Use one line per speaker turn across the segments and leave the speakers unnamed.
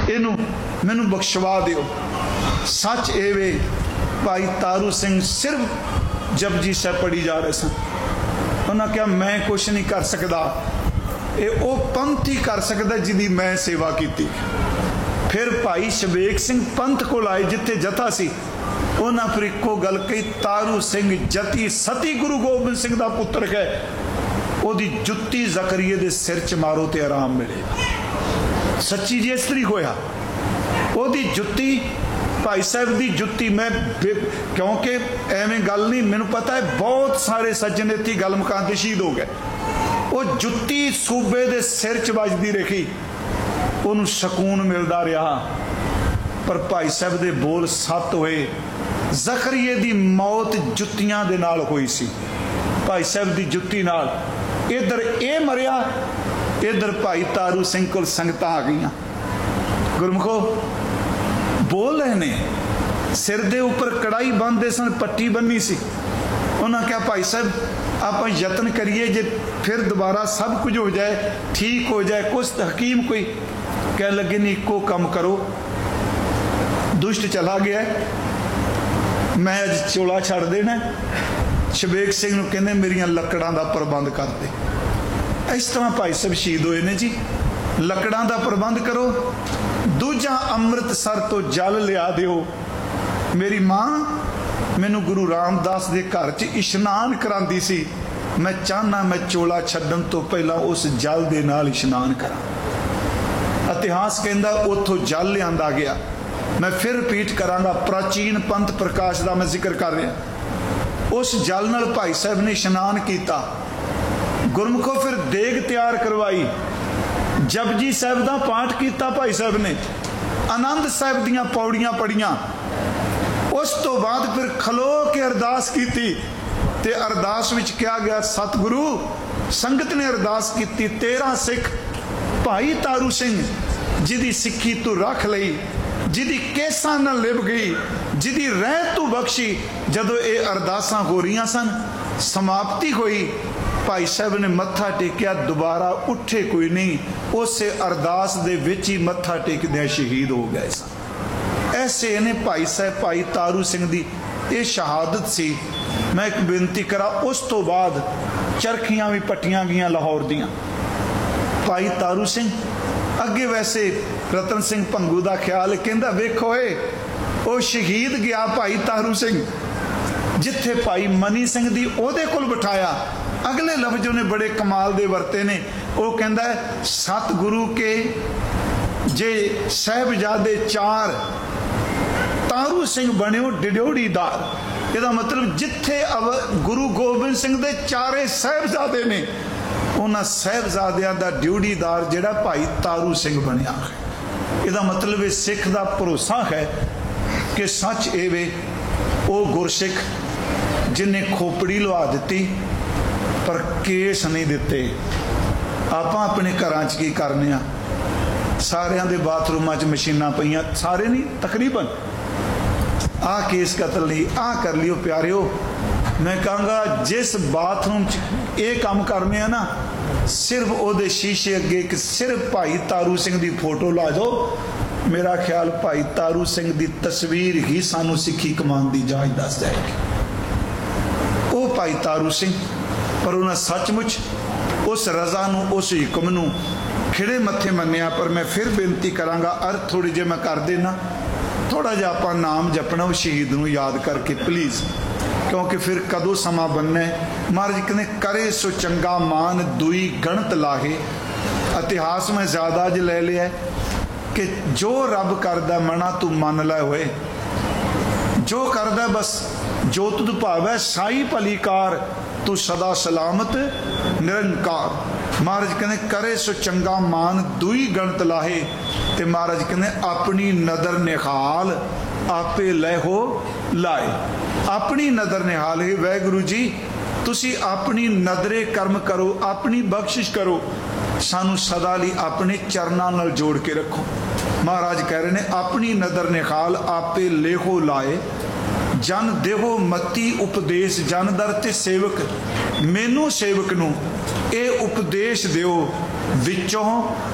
इनू मैनू बख्शवा दिओ। सच ये वे भाई तारू सिंह सिर्फ जपजी साहब पढ़ी जा रहे सन। उन्होंने कहा मैं कुछ नहीं कर सकता, ये वो पंथ ही कर सकता जिदी मैं सेवा की। फिर भाई शबेग सिंह पंथ को आए जिथे जथा सी, उन्हें फिर एको गल कही, तारू सिंह जती सती गुरु गोबिंद सिंह का पुत्र है, ओदी जुत्ती जकरिए दे सिर च मारो तो आराम मिलेगा। सच्ची जी इस तरीके होया, ओदी जुत्ती भाई साहब की जुत्ती। मैं क्योंकि एवं गल नहीं, मैनू पता है बहुत सारे सज्जन इत्थे गल मुकान ते शहीद हो गए। वो जुत्ती सूबे दे सिर च वजदी रही, उन्होंने सकून मिलता रहा। पर भाई साहब दे बोल सत होए। जकरिए दी मौत जुत्तियां दे नाल होई सी, भाई साहब दी जुत्ती नाल। इधर ये मरिया, इधर भाई तारू सिंह को संगतां आ गई। गुरमुखो बोल रहे ने, सिर दे उपर कड़ाई बंधते सन, पट्टी बन्नी सी। उन्होंने कहा भाई साहब आप यत्न करिए, जे फिर दोबारा सब कुछ हो जाए, ठीक हो जाए। कुछ हकीम कोई कह लगे नहीं, इको कम करो, दुष्ट चला गया, मैं अज चोला छड़ देना। शबेग सिंह नूं कहंदे मेरियां लकड़ां दा प्रबंध कर दे। इस तरह भाई साहब शहीद होए ने जी। लकड़ां दा प्रबंध करो, दूजा अमृतसर तो जल लिया दिओ। मेरी मां मैनू गुरु रामदास दे घर च इशनान करांदी सी, मैं चाहना मैं चोला छड्डण तो पहला उस जल दे नाल इशनान करा। इतिहास कहंदा उत्थों जल लिआंदा गया। मैं फिर रिपीट करांगा, प्राचीन पंथ प्रकाश का मैं जिक्र कर रहा। उस जल नाल भाई साहब ने इशनान किया। गुरमुखो फिर देग तैयार करवाई, जपजी साहब का पाठ किया भाई साहब ने, आनंद साहब दियां पौड़ियां पढ़ियां। उस तो बाद फिर खलो के अरदास की, ते अरदास विच क्या गया, सतगुरु संगत ने अरदास की, 13 सिख भाई तारू सिंह जिदी सिक्खी तू रख लई, जिदी केसां नाल लिप गई, जिदी रह तू बख्शी। जदों ये अरदासां हो रही सन, समाप्ति हुई, भाई साहब ने मत्था टेकिया, दोबारा उठे कोई नहीं। उस अरदास दे विच ही मत्था टेकदे शहीद हो गए सन। ऐसे ने भाई साहब भाई तारू सिंह दी ये शहादत सी। मैं एक बेनती करा, उस तो बाद चरखियां भी पट्टियां गईयां लाहौर दियां। भाई तारू सिंह अगे वैसे रतन सिंह भंगू का ख्याल कहता, वेखो वो शहीद गया भाई तारू सिंह, जिथे भाई मनी सिंह दी ओहदे कोल बिठाया। अगले लफ्ज उन्हें बड़े कमाल दे वरते ने, वो कहता है सतगुरु के जे साहबजादे 4 तारू सिंह बने डिड्योड़ीदार। यदा मतलब जिथे गुरु गोबिंद सिंह दे 4 साहबजादे ने, उन्होंने साहबजादियां दा ड्यूटीदार जिहड़ा भाई तारू सिंह बनया है। यदा मतलब ये सिख का भरोसा है कि सच ये वे वो गुरसिख जिन्हें खोपड़ी लवा दी पर केस नहीं दिते। आप अपने घरां च की करने आ, सारियां दे बाथरूमां च मशीनां पईयां, सारे नहीं तकरीबन, आ केस कतल नहीं, आ कर लियो प्यारिओ। मैं कहूँगा जिस बाथरूम च ये काम करने आ ना, सिर्फ ओदे शीशे अगे एक सिर्फ भाई तारू सिंह की फोटो ला दो, मेरा ख्याल भाई तारू सिंह की तस्वीर ही सानू सिक्खी कमान की जाच दस जाएगी। वो भाई तारू सिंह, पर उन्हें सचमुच उस रजा नू, उस हुक्म नू खिड़े मत्थे मन्निया। पर मैं फिर बेनती करांगा, अर्थ थोड़ी जे मैं कर देना, थोड़ा जिहा आपां नाम जपना उस शहीद नू याद करके प्लीज़, क्योंकि फिर कदों समा बनना है। महाराज कहते करे सो चंगा मान दुई गणत लाहे। इतिहास में ज़्यादा अज ले लिया कि जो रब करदा मना तू मन लै होए, जो करदा बस जो तुद भावै साई भलीकार, तू सदा सलामत निरंकार। महाराज कहते करे सो चंगा मान दुई गणत लाहे, ते महाराज कहते अपनी नदर निहाल आपे लै हो लाए। अपनी नदर निहाल है वाहिगुरू जी, तुसी अपनी नदरे कर्म करो, अपनी बख्शिश करो, सानू सदा लई अपने चरनां नाल जोड़ के रखो। महाराज कह रहे ने अपनी नदर निहाल आपे लेहो लाए, जन देहो मती उपदेश जन दर ते सेवक। मैनू सेवक नू ये उपदेश दिओ, विचों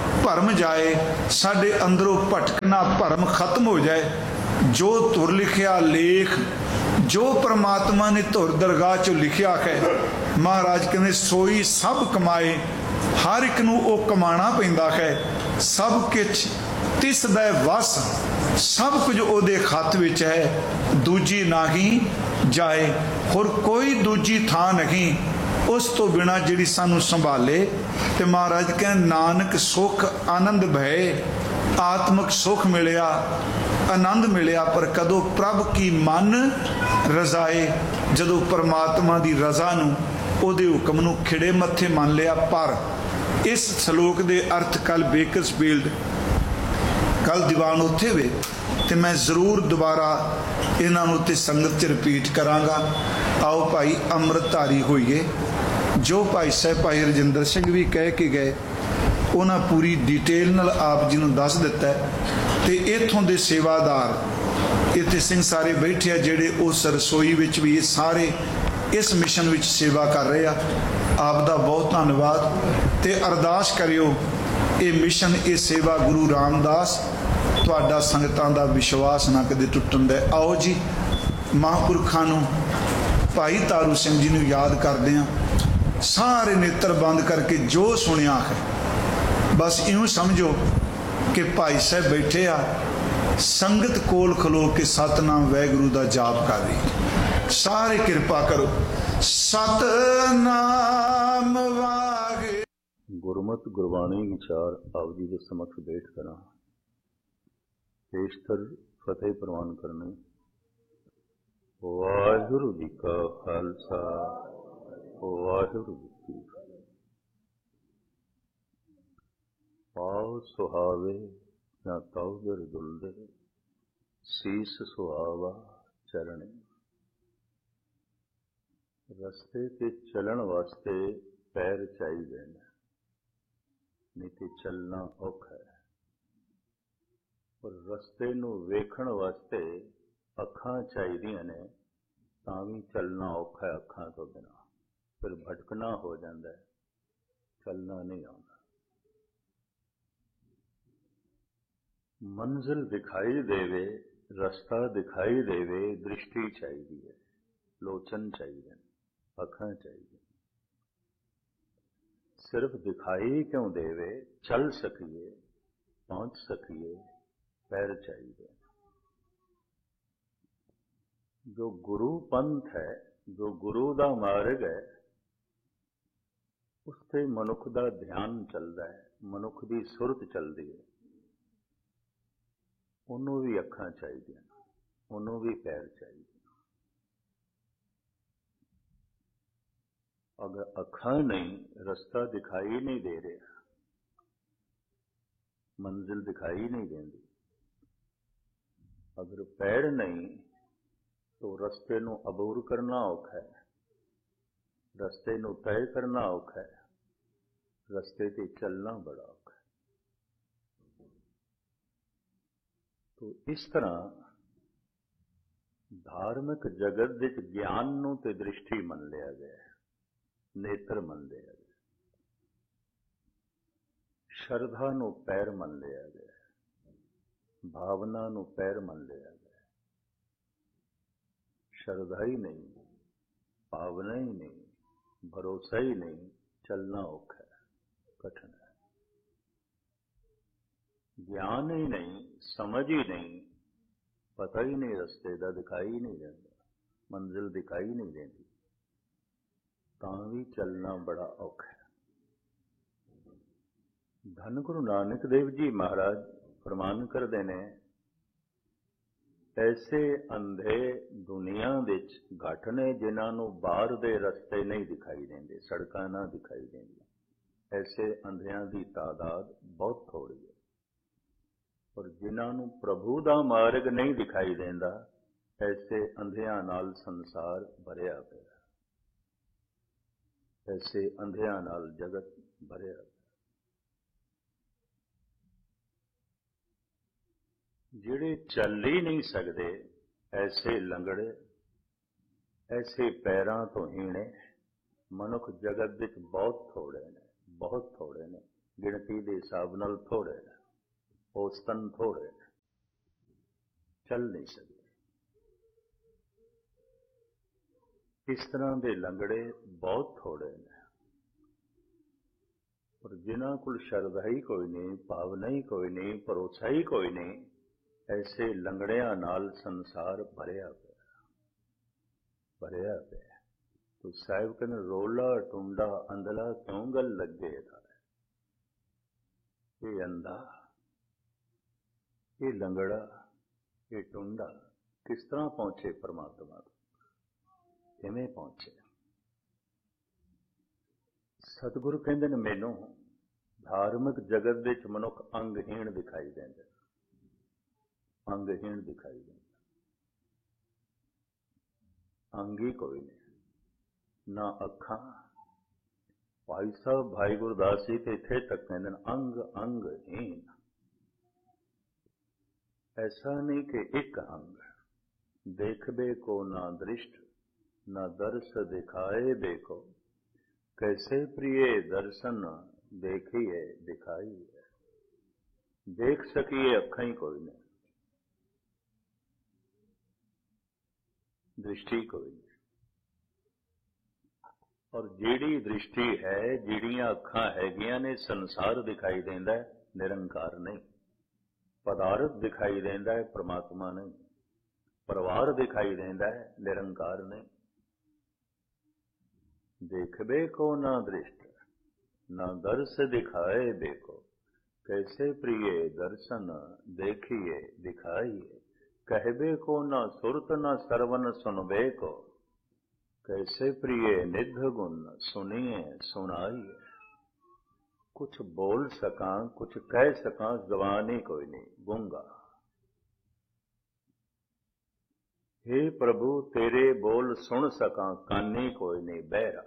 ਭਰਮ ਜਾਏ, ਸਾਡੇ ਅੰਦਰੋਂ ਭਟਕਣਾ ਭਰਮ ਖਤਮ ਹੋ ਜਾਏ। ਜੋ ਧੁਰ ਲਿਖਿਆ ਲੇਖ, ਜੋ परमात्मा ने धुर दरगाह चो लिखिया है, महाराज कहते सोई सब कमाए। हर एक नूं ओ कमाना पैंदा है। सब किछ तिस दै वस, सब कुछ ओदे खत विच है। दूजी नाही जाए, होर कोई दूजी थां नहीं उस तो बिना जिहड़ी सानू संभाले। ते महाराज कहते नानक सुख आनंद भय, आत्मक सुख मिलिया, आनंद मिलिया, पर कदों प्रभ की मन रजाए, जदों परमात्मा की रजा नूं उहदे हुक्म नूं खिड़े मत्थे मान लिया। पर इस सलोक दे अर्थ कल बेकरसफील्ड, कल दीवान उत्थे वे, ते मैं जरूर दोबारा इन्हां नूं ते संगत च रिपीट करांगा। आओ भाई अमृतधारी होइए। जो भाई साहब भाई रजिंदर सिंह भी कह के गए, उन्हां पूरी डिटेल नाल आप जी नूं दस दिता है। ते इत्थों दे सेवादार इत्थे सिंह सारे बैठे आ, जिहड़े उस रसोई विच भी सारे इस मिशन विच सेवा कर रहे आ। आप दा बहुत धन्नवाद। ते अरदास करियो ये मिशन, ये सेवा गुरु रामदास, तुहाडा संगतां दा विश्वास ना कदे टुटण दे। आओ जी महापुरखां नूं, भाई तारू सिंह जी नूं याद करदे आ। सारे नेत्र बंद करके जो सुनिया है बस इऊं समझो कि भाई साहब बैठे आ, संगत कोल खलो के सतनाम वाहिगुरू दा जाप कर रही। सारे कृपा करो। सतनाम वाहे।
गुरमत गुरबाणी विचार आप जी के समक्ष बैठ करा, पेशतर फतेह प्रवान करने। वाहिगुरू जी का खालसा, वाहिगुरू जी की फतेह। पाओ सुहावे ना ताऊ गर दुलदे, सीस सुहावा चरणे। रस्ते ते चलन वास्ते पैर चाहिए ने, नहीं ते चलना औखा है। पर रस्ते नूं वेखण वास्ते अखां चाहिदियां ने, तां भी चलना औखा है। अखां तो बिना फिर भटकना हो जाता है, चलना नहीं आउंदा। मंजिल दिखाई देवे, रस्ता दिखाई देवे, दृष्टि चाहिए है, लोचन चाहिए, अखां चाहिए। सिर्फ दिखाई क्यों देवे, चल सकिए, पहुंच सकिए, पैर चाहिए। जो गुरु पंथ है, जो गुरु दा मार्ग है, उसते मनुख दा ध्यान चलता है, मनुख दी सुरत चलती है। उन्होंने भी अखां चाहिए, उन्होंने भी पैर चाहिए। अगर अखां नहीं, रास्ता दिखाई नहीं दे रहा, मंजिल दिखाई नहीं देती। अगर पैर नहीं तो रस्ते नूं अबूर करना औखा है, रस्ते नूं तय करना औखा है, रस्ते ते चलना बड़ा औखा है। तो इस तरह धार्मिक जगत विच ज्ञान नूं ते दृष्टि मन लिया गया है, नेत्र मन लिया गया, श्रद्धा नूं पैर मन लिया गया, भावना नूं पैर मन लिया गया। श्रद्धा ही नहीं, भावना ही नहीं, भरोसा ही नहीं, चलना औखा है, कठिन है। ज्ञान ही नहीं, समझ ही नहीं, पता ही नहीं, रस्ते का दिखाई नहीं देता, मंजिल दिखाई नहीं देती, तां भी चलना बड़ा औखा है। धन गुरु नानक देव जी महाराज फरमान करते ने, ऐसे अंधे दुनिया विच घट ने जिन्हां नूं बाहर दे रस्ते नहीं दिखाई देंदे, सड़कां ना दिखाई देंदियां। ऐसे अंधियां दी तादाद बहुत थोड़ी है। और जिन्हां नूं प्रभु दा मार्ग नहीं दिखाई देंदा, ऐसे अंधियां नाल संसार भरिया पिया, ऐसे अंधियां नाल जगत भरिया पिया। जिहड़े चल ही नहीं सकते, ऐसे लंगड़े, ऐसे पैरां तो हीणे मनुख जगत विच बहुत थोड़े ने, बहुत थोड़े ने। ਗਿਣਤੀ ਦੇ ਹਿਸਾਬ ਨਾਲ ਥੋੜ੍ਹੇ ਨੇ, ਔਸਤਨ ਥੋੜ੍ਹੇ ਨੇ, ਚੱਲ ਨਹੀਂ ਸਕਦੇ। ਇਸ ਤਰ੍ਹਾਂ ਦੇ ਲੰਗੜੇ ਬਹੁਤ ਥੋੜ੍ਹੇ ਨੇ। ਪਰ ਜਿਨ੍ਹਾਂ ਕੋਲ ਸ਼ਰਧਾ ਹੀ ਕੋਈ ਨਹੀਂ, ਭਾਵਨਾ ਹੀ ਕੋਈ ਨਹੀਂ, ਭਰੋਸਾ ਹੀ ਕੋਈ ਨਹੀਂ, ਐਸੇ ਲੰਗੜਿਆਂ ਨਾਲ ਸੰਸਾਰ ਭਰਿਆ ਪਿਆ। ਤੋ ਸਾਹਿਬ ਕਹਿੰਦੇ ਰੋਲਾ ਟੁੰਡਾ ਅੰਧਲਾ ਕਿਉਂ ਗੱਲ ਲੱਗੇ ਦਾ, ਇਹ ਅੰਧਾ, ਇਹ ਲੰਗੜਾ, ਇਹ ਟੁੰਡਾ ਕਿਸ ਤਰ੍ਹਾਂ ਪਹੁੰਚੇ ਪਰਮਾਤਮਾ ਤੋਂ, ਕਿਵੇਂ ਪਹੁੰਚੇ? ਸਤਿਗੁਰੂ ਕਹਿੰਦੇ ਨੇ ਮੈਨੂੰ ਧਾਰਮਿਕ ਜਗਤ ਵਿੱਚ ਮਨੁੱਖ ਅੰਗਹੀਣ ਦਿਖਾਈ ਦਿੰਦਾ, ਅੰਗਹੀਣ ਦਿਖਾਈ ਦਿੰਦਾ, ਅੰਗੀ ਕੋਈ ਨਹੀਂ, ਨਾ ਅੱਖਾਂ। ਭਾਈ ਸਾਹਿਬ ਭਾਈ ਗੁਰਦਾਸ ਜੀ ਤੇ ਇੱਥੇ ਤੱਕ ਕਹਿੰਦੇ ਨੇ ਅੰਗ ਅੰਗਹੀਣ। ਐਸਾ ਨਹੀਂ ਕਿ ਇੱਕ ਅੰਗ, ਦੇਖਬੇ ਕੋ ਨਾ ਦ੍ਰਿਸ਼ਟ ਨਾ ਦਰਸ ਦਿਖਾਏ ਦੇਖੋ, कैसे प्रिय दर्शन देखिए दिखाई है। देख सकिए अखा ही कोई नहीं, दृष्टि कोई नहीं। और जिहड़ी दृष्टि है, जिहड़ियां अखा हैगियां ने, संसार दिखाई देंदा है, निरंकार नहीं। पदार्थ दिखाई देंदा है, परमात्मा नहीं। परिवार दिखाई देंदा है, निरंकार नहीं। देखबे को ना दृष्ट ना दर्श दिखाए देखो, कैसे प्रिय दर्शन देखिए दिखाइए। कहबे को ना सुरत ना सरवन सुनबे को, कैसे प्रिय निध गुण सुनिए सुनाइए। कुछ बोल सका कुछ कह सका, जबान ही कोई नहीं, गूंगा। हे प्रभु तेरे बोल सुन सका, कानी कोई नहीं, बहरा।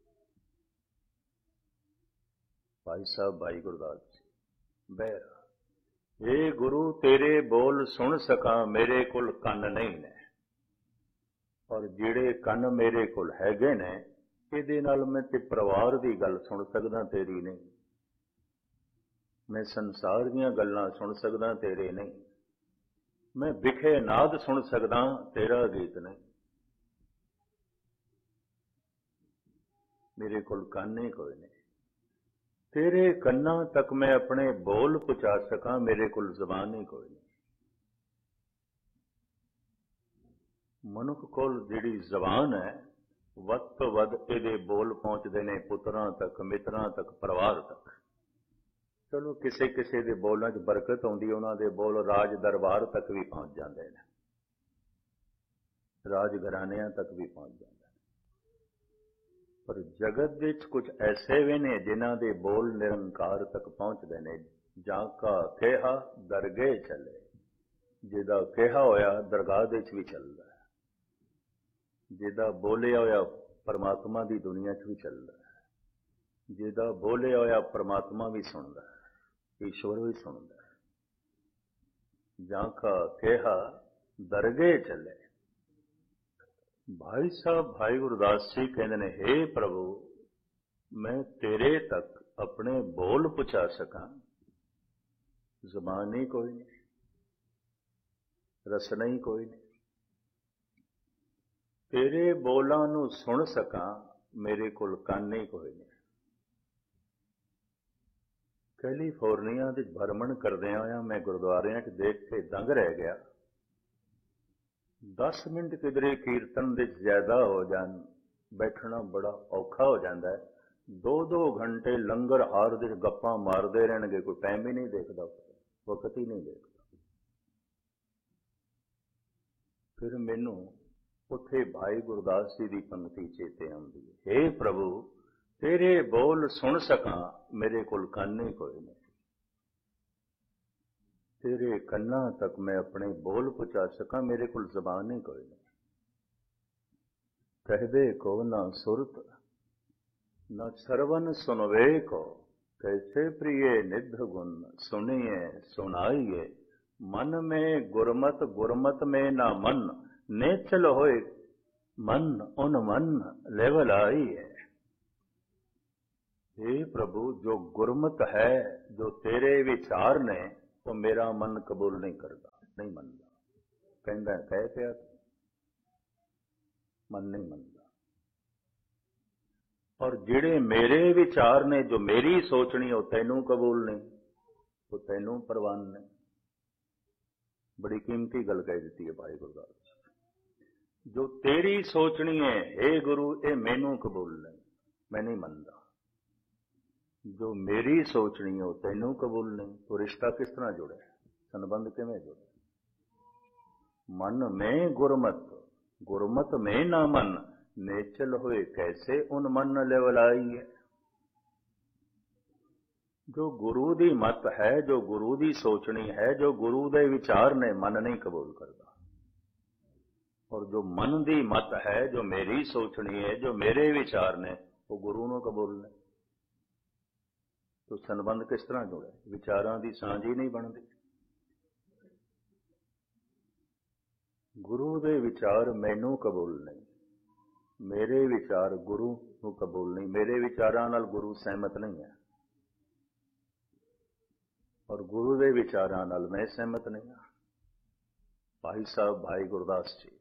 भाई साहब भाई गुरदास जी, बहरा। हे गुरु तेरे बोल सुन सका, मेरे कोल कन नहीं ने, और जिहड़े कन मेरे कोल हैगे ने, इहदे नाल मैं ते परिवार दी गल सुन सकदा, तेरी नहीं। मैं संसार दीयां गल्लां सुन सकदा, तेरे नहीं। मैं विखे नाद सुन सकदा, तेरा गीत नहीं। मेरे कोल कंन ही कोई नहीं। तेरे कन्ना तक मैं अपने बोल पहुंचा सका, मेरे कोल जबान ही कोई नहीं। मनुख कोल जिहड़ी जबान है, वध तो वध इहदे बोल पहुंचदे ने पुत्रां तक, मित्रां तक, परिवार तक। चलो किसे किसे दे बोलों च बरकत आउंदी, उन्हां दे बोल राज दरबार तक भी पहुंच जाते हैं, राज घरानियां तक भी पहुंच जाते हैं। पर जगत विच कुछ ऐसे भी ने जिन्हां दे बोल निरंकार तक पहुंचते हैं। जाका कहा दरगाह चले, जिहदा कहा होया दरगाह दे च भी चलदा है, जिहदा बोलिया होया परमात्मा दी दुनिया च भी चलदा है, जिहदा बोलिया होया परमात्मा भी सुनदा है, ईश्वर भी सुनता है। जाका कहा दरगाह चले। भाई साहब भाई गुरदास जी कहते ने, हे प्रभु मैं तेरे तक अपने बोल पहुंचा सका, जबान ही कोई नहीं, रसना ही कोई नहीं। तेरे बोलां नूं सुन सका, मेरे कोल कंन ही कोई नहीं। कैलीफोर्निया ਦੇ ਭਰਮਣ ਕਰਦਿਆਂ ਹੋਇਆ मैं ਗੁਰਦੁਆਰਿਆਂ 'ਚ ਦੇਖ ਕੇ ਦੰਗ ਰਹਿ ਗਿਆ। 10 ਮਿੰਟ ਕਿਧਰੇ ਕੀਰਤਨ ਦੇ ਜ਼ਿਆਦਾ ਹੋ ਜਾਣ, ਬੈਠਣਾ ਬੜਾ ਔਖਾ ਹੋ ਜਾਂਦਾ ਹੈ। 2-2 ਘੰਟੇ ਲੰਗਰ ਹਾਰ ਦੇ ਗੱਪਾਂ ਮਾਰਦੇ ਰਹਿਣਗੇ, ਕੋਈ ਟਾਈਮ ਹੀ ਨਹੀਂ ਦੇਖਦਾ, ਵਕਤ ਹੀ ਨਹੀਂ ਦੇਖਦਾ। ਫਿਰ ਮੈਨੂੰ ਉੱਥੇ ਭਾਈ ਗੁਰਦਾਸ ਜੀ ਦੀ ਪੰਕਤੀ ਚੇਤੇ ਆਉਂਦੀ ਹੈ, हे प्रभु तेरे बोल सुन सका, मेरे कोल कंन ही कोई नहीं। तेरे कन्ना तक मैं अपने बोल पहुंचा सका, मेरे कोल जबान ही कोई नहीं। कहदे को ना सुरत न सरवन सुनवे को, कैसे प्रिय निध गुण सुनिए सुनाइए। मन में गुरमत गुरमत में ना मन, नेचल होए मन उन मन लेवल आई है। हे प्रभु, जो गुरमत है, जो तेरे विचार ने, वो मेरा मन कबूल नहीं करता, नहीं मनता। कहता कह पिया, मन नहीं मनता। और जिहड़े मेरे विचार ने, जो मेरी सोचनी, वो तैनू कबूल नहीं, वो तैनू परवान नहीं। बड़ी कीमती गल कह दी है भाई गुरदास। जो तेरी सोचनी है हे गुरु, ये मैनू कबूल नहीं, मैं नहीं मनता। जो मेरी सोचनी है वो तैनू कबूल नहीं। तो रिश्ता किस तरह जुड़े, संबंध किवें जुड़े? मन में गुरमत, गुरमत में ना मन, नेचल हुए कैसे उन मन लेवलाई है। जो गुरु दी मत है, जो गुरु दी सोचनी है, जो गुरु दे विचार ने, मन नहीं कबूल करता। और जो मन दी मत है, जो मेरी सोचनी है, जो मेरे विचार ने, वो गुरु नूं कबूल नहीं। तो संबंध किस तरह जुड़े? विचारां दी सांझ ही नहीं बनती। गुरु दे विचार मैनू कबूल नहीं, मेरे विचार गुरु नूं कबूल नहीं। मेरे विचारां नाल गुरु सहमत नहीं है, और गुरु दे विचारां नाल मैं सहमत नहीं हाँ। भाई साहब, भाई गुरदास जी,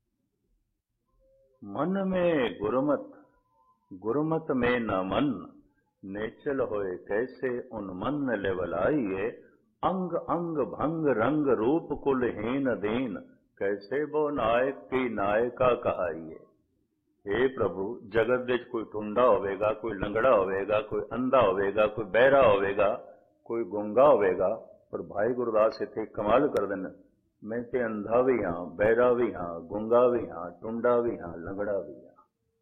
मन में गुरमत, गुरमत में न मन, नेचल होए कैसे उन मन लेवलाइए। अंग अंग भंग रंग रूप कुलहीन दीन, कैसे वो नायक की नायका कहाइए। हे प्रभु, जगत विच कोई टुंडा होवेगा, कोई लंगड़ा होवेगा, कोई अंधा होवेगा, कोई बहरा होवेगा, कोई गूंगा होवेगा, पर भाई गुरदास इत्थे कमाल कर देन, मैं ते अंधा भी हाँ, बहरा भी हाँ, गूंगा भी हाँ, टुंडा भी हाँ, लंगड़ा भी हाँ।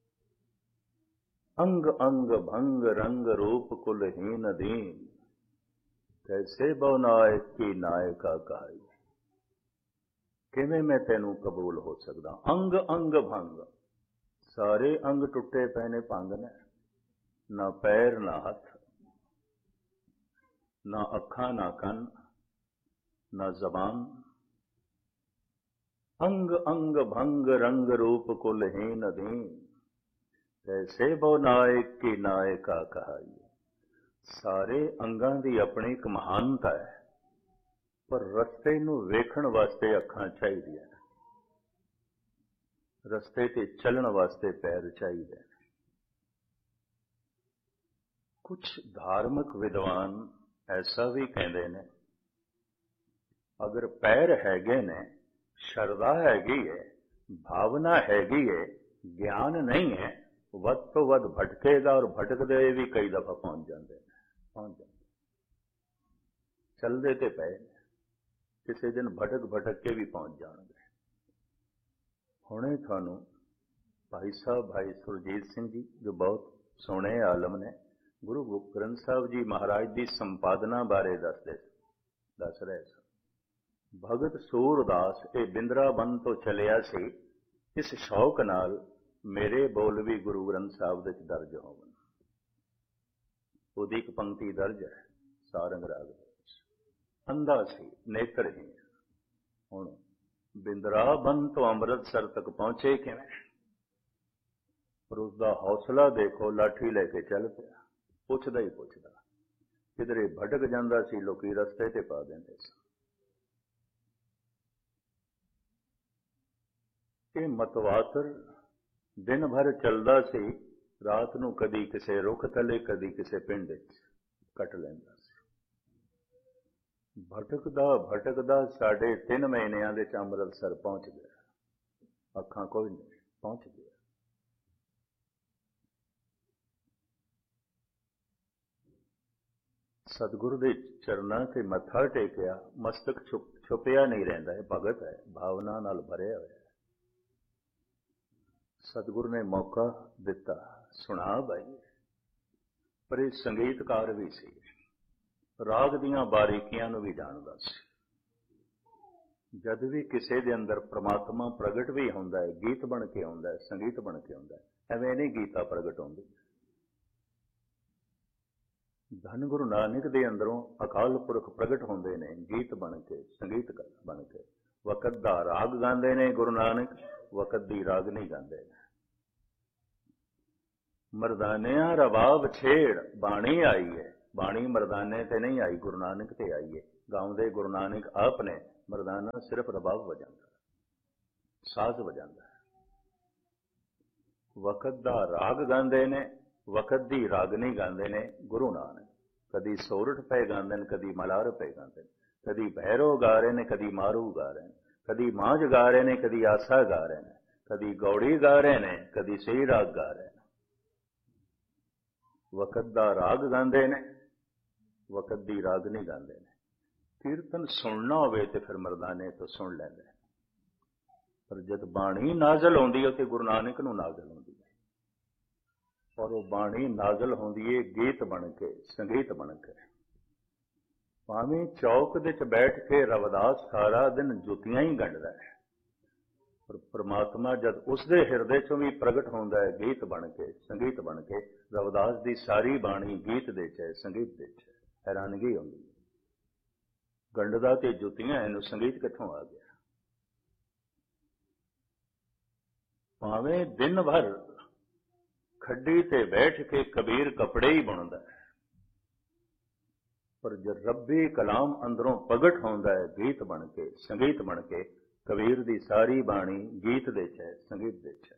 अंग अंग भंग रंग रूप कुलहीन दीन, कैसे बहु नायक की नायका कहाई। किवें मैं तैनू कबूल हो सकदा? अंग अंग भंग, सारे अंग टुटे पे ने, भंग ने, ना पैर ना हथ, ना अखां ना कन, ना जबान। अंग अंग भंग रंग रूप कुलहीन दीन, कैसे बहु नायक की नायका कहाई। सारे अंगां दी अपनी एक महानता है, पर रस्ते नूं वेखण वास्ते अखां चाहीदियां, रस्ते ते चलण वास्ते पैर चाहिए। कुछ धार्मिक विद्वान ऐसा भी कहते हैं, अगर पैर हैगे ने, शरदा हैगी है, भावना हैगी है, ज्ञान नहीं है, वध तो वध भटकेगा, और भटकदे भी कई दफा पहुंच जाते हैं, पहुंच जाते चलते ते पे किसी दिन भटक भटक के भी पहुंच जाएंगे। हुणे थानू भाई साहब, भाई सुरजीत सिंह जी, जो बहुत सोहणे आलम ने, गुरु ग्रंथ साहब जी महाराज की संपादना बारे दस रहे सन। भगत सूरदास ये बिंद्राबन तो चलिया सी, इस शौक नाल मेरे बोल भी गुरु ग्रंथ साहब दे दर्ज होवन। उहदी एक पंक्ति दर्ज है सारंग राग दे। अंधा सी, नेत्रहीन, हुण बिंद्राबन तो अमृतसर तक पहुंचे किवें? पर उसका हौसला देखो, लाठी लेके चल पिया, पुछदा ही पुछदा, किधरे भटक जांदा सी, लोकी रस्ते ते पा देंदे सन। ये मतवातर दिन भर चलदा सी, रात नूं कदी किसे रुख थले, कदी किसे पिंड कट लैंदा सी। भटकदा भटकदा 3.5 महीनिਆਂ ਦੇ ਅੰਮ੍ਰਿਤਸਰ पहुंच गया, अखां कोई नहीं, पहुंच गया। सतगुरु के चरणों से मत्था टेकिया, मस्तक छुपिया नहीं रहिंदा है, भगत है, भावना नाल भरिया होया। सतगुरु ने मौका दिता, सुना भाई। पर ये संगीतकार भी सी, राग दीआं बारीकियां नूं भी जानदा सी। जद भी किसी दे अंदर परमात्मा प्रगट भी हुंदा है, गीत बन के आउंदा है, संगीत बन के आउंदा है, एवें नहीं गीता प्रगट होंदी। धन गुरु नानक दे अंदरों अकाल पुरख प्रगट होंदे ने, गीत बन के, संगीत बन के। वकत दा राग गांदे ने गुरु नानक, वकत दी राग नहीं गांदे। ਮਰਦਾਨਿਆਂ ਰਬਾਬ ਛੇੜ ਬਾਣੀ ਆਈ ਹੈ। ਬਾਣੀ ਮਰਦਾਨੇ ਤੇ ਨਹੀਂ ਆਈ, ਗੁਰੂ ਨਾਨਕ ਤੇ ਆਈ ਹੈ। ਗਾਉਂਦੇ ਗੁਰੂ ਨਾਨਕ ਆਪ ਨੇ, ਮਰਦਾਨਾ ਸਿਰਫ ਰਬਾਬ ਵਜਾਉਂਦਾ, ਸਾਜ਼ ਵਜਾਉਂਦਾ। ਵਕਤ ਦਾ ਰਾਗ ਗਾਉਂਦੇ ਨੇ, ਵਕਤ ਦੀ ਰਾਗਨੀ ਗਾਉਂਦੇ ਨੇ ਗੁਰੂ ਨਾਨਕ। ਕਦੀ ਸੋਰਠ ਪੈ ਗਾਉਂਦੇ ਨੇ, ਕਦੀ ਮਲਾਰ ਪੈ ਗਾਉਂਦੇ ਨੇ, ਕਦੀ ਭੈਰੋ ਗਾ ਰਹੇ ਨੇ, ਕਦੀ ਮਾਰੂ ਗਾ ਰਹੇ ਨੇ, ਕਦੀ ਮਾਝ ਗਾ ਰਹੇ ਨੇ, ਕਦੀ ਆਸਾ ਗਾ ਰਹੇ ਨੇ, ਕਦੀ ਗੌੜੀ ਗਾ ਰਹੇ ਨੇ, ਕਦੀ ਸਹੀ ਰਾਗ ਗਾ ਰਹੇ ਨੇ। ਵਕਤ ਦਾ ਰਾਗ ਗਾਉਂਦੇ ਨੇ, ਵਕਤ ਦੀ ਰਾਗਨੀ ਗਾਉਂਦੇ ਨੇ। ਕੀਰਤਨ ਸੁਣਨਾ ਹੋਵੇ ਤੇ ਫਿਰ ਮਰਦਾਨੇ ਤੋਂ ਸੁਣ ਲੈਂਦੇ। ਪਰ ਜਦ ਬਾਣੀ ਨਾਜ਼ਲ ਹੁੰਦੀ ਹੈ ਤੇ ਗੁਰੂ ਨਾਨਕ ਨੂੰ ਨਾਜ਼ਲ ਹੁੰਦੀ ਹੈ। ਔਰ ਉਹ ਬਾਣੀ ਨਾਜ਼ਲ ਹੁੰਦੀ ਹੈ ਗੀਤ ਬਣ ਕੇ, ਸੰਗੀਤ ਬਣ ਕੇ। ਭਾਵੇਂ ਚੌਕ ਦੇ ਚ ਬੈਠ ਕੇ ਰਵਿਦਾਸ ਸਾਰਾ ਦਿਨ ਜੁੱਤੀਆਂ ਹੀ ਗੰਢਦਾ ਹੈ, ਪਰ ਪ੍ਰਮਾਤਮਾ ਜਦ ਉਸਦੇ ਹਿਰਦੇ ਚੋਂ ਵੀ ਪ੍ਰਗਟ ਹੁੰਦਾ ਹੈ ਗੀਤ ਬਣ ਕੇ, ਸੰਗੀਤ ਬਣ ਕੇ। ਰਵਿਦਾਸ ਦੀ ਸਾਰੀ ਬਾਣੀ ਗੀਤ ਦੇ ਚ ਹੈ, ਸੰਗੀਤ ਦੇ ਚ ਹੈ। ਹੈਰਾਨਗੀ ਹੁੰਦੀ ਹੈ, ਗੰਢਦਾ ਤੇ ਜੁੱਤੀਆਂ, ਇਹਨੂੰ ਸੰਗੀਤ ਕਿੱਥੋਂ ਆ ਗਿਆ? ਭਾਵੇਂ ਦਿਨ ਭਰ ਖੱਡੀ ਤੇ ਬੈਠ ਕੇ ਕਬੀਰ ਕੱਪੜੇ ਹੀ ਬੁਣਦਾ ਹੈ, ਪਰ ਜਦ ਰੱਬੀ ਕਲਾਮ ਅੰਦਰੋਂ ਪ੍ਰਗਟ ਹੁੰਦਾ ਹੈ ਗੀਤ ਬਣ ਕੇ, ਸੰਗੀਤ ਬਣ ਕੇ। ਕਬੀਰ ਦੀ ਸਾਰੀ ਬਾਣੀ ਗੀਤ ਦੇ ਚ ਹੈ, ਸੰਗੀਤ ਦੇ ਚ ਹੈ।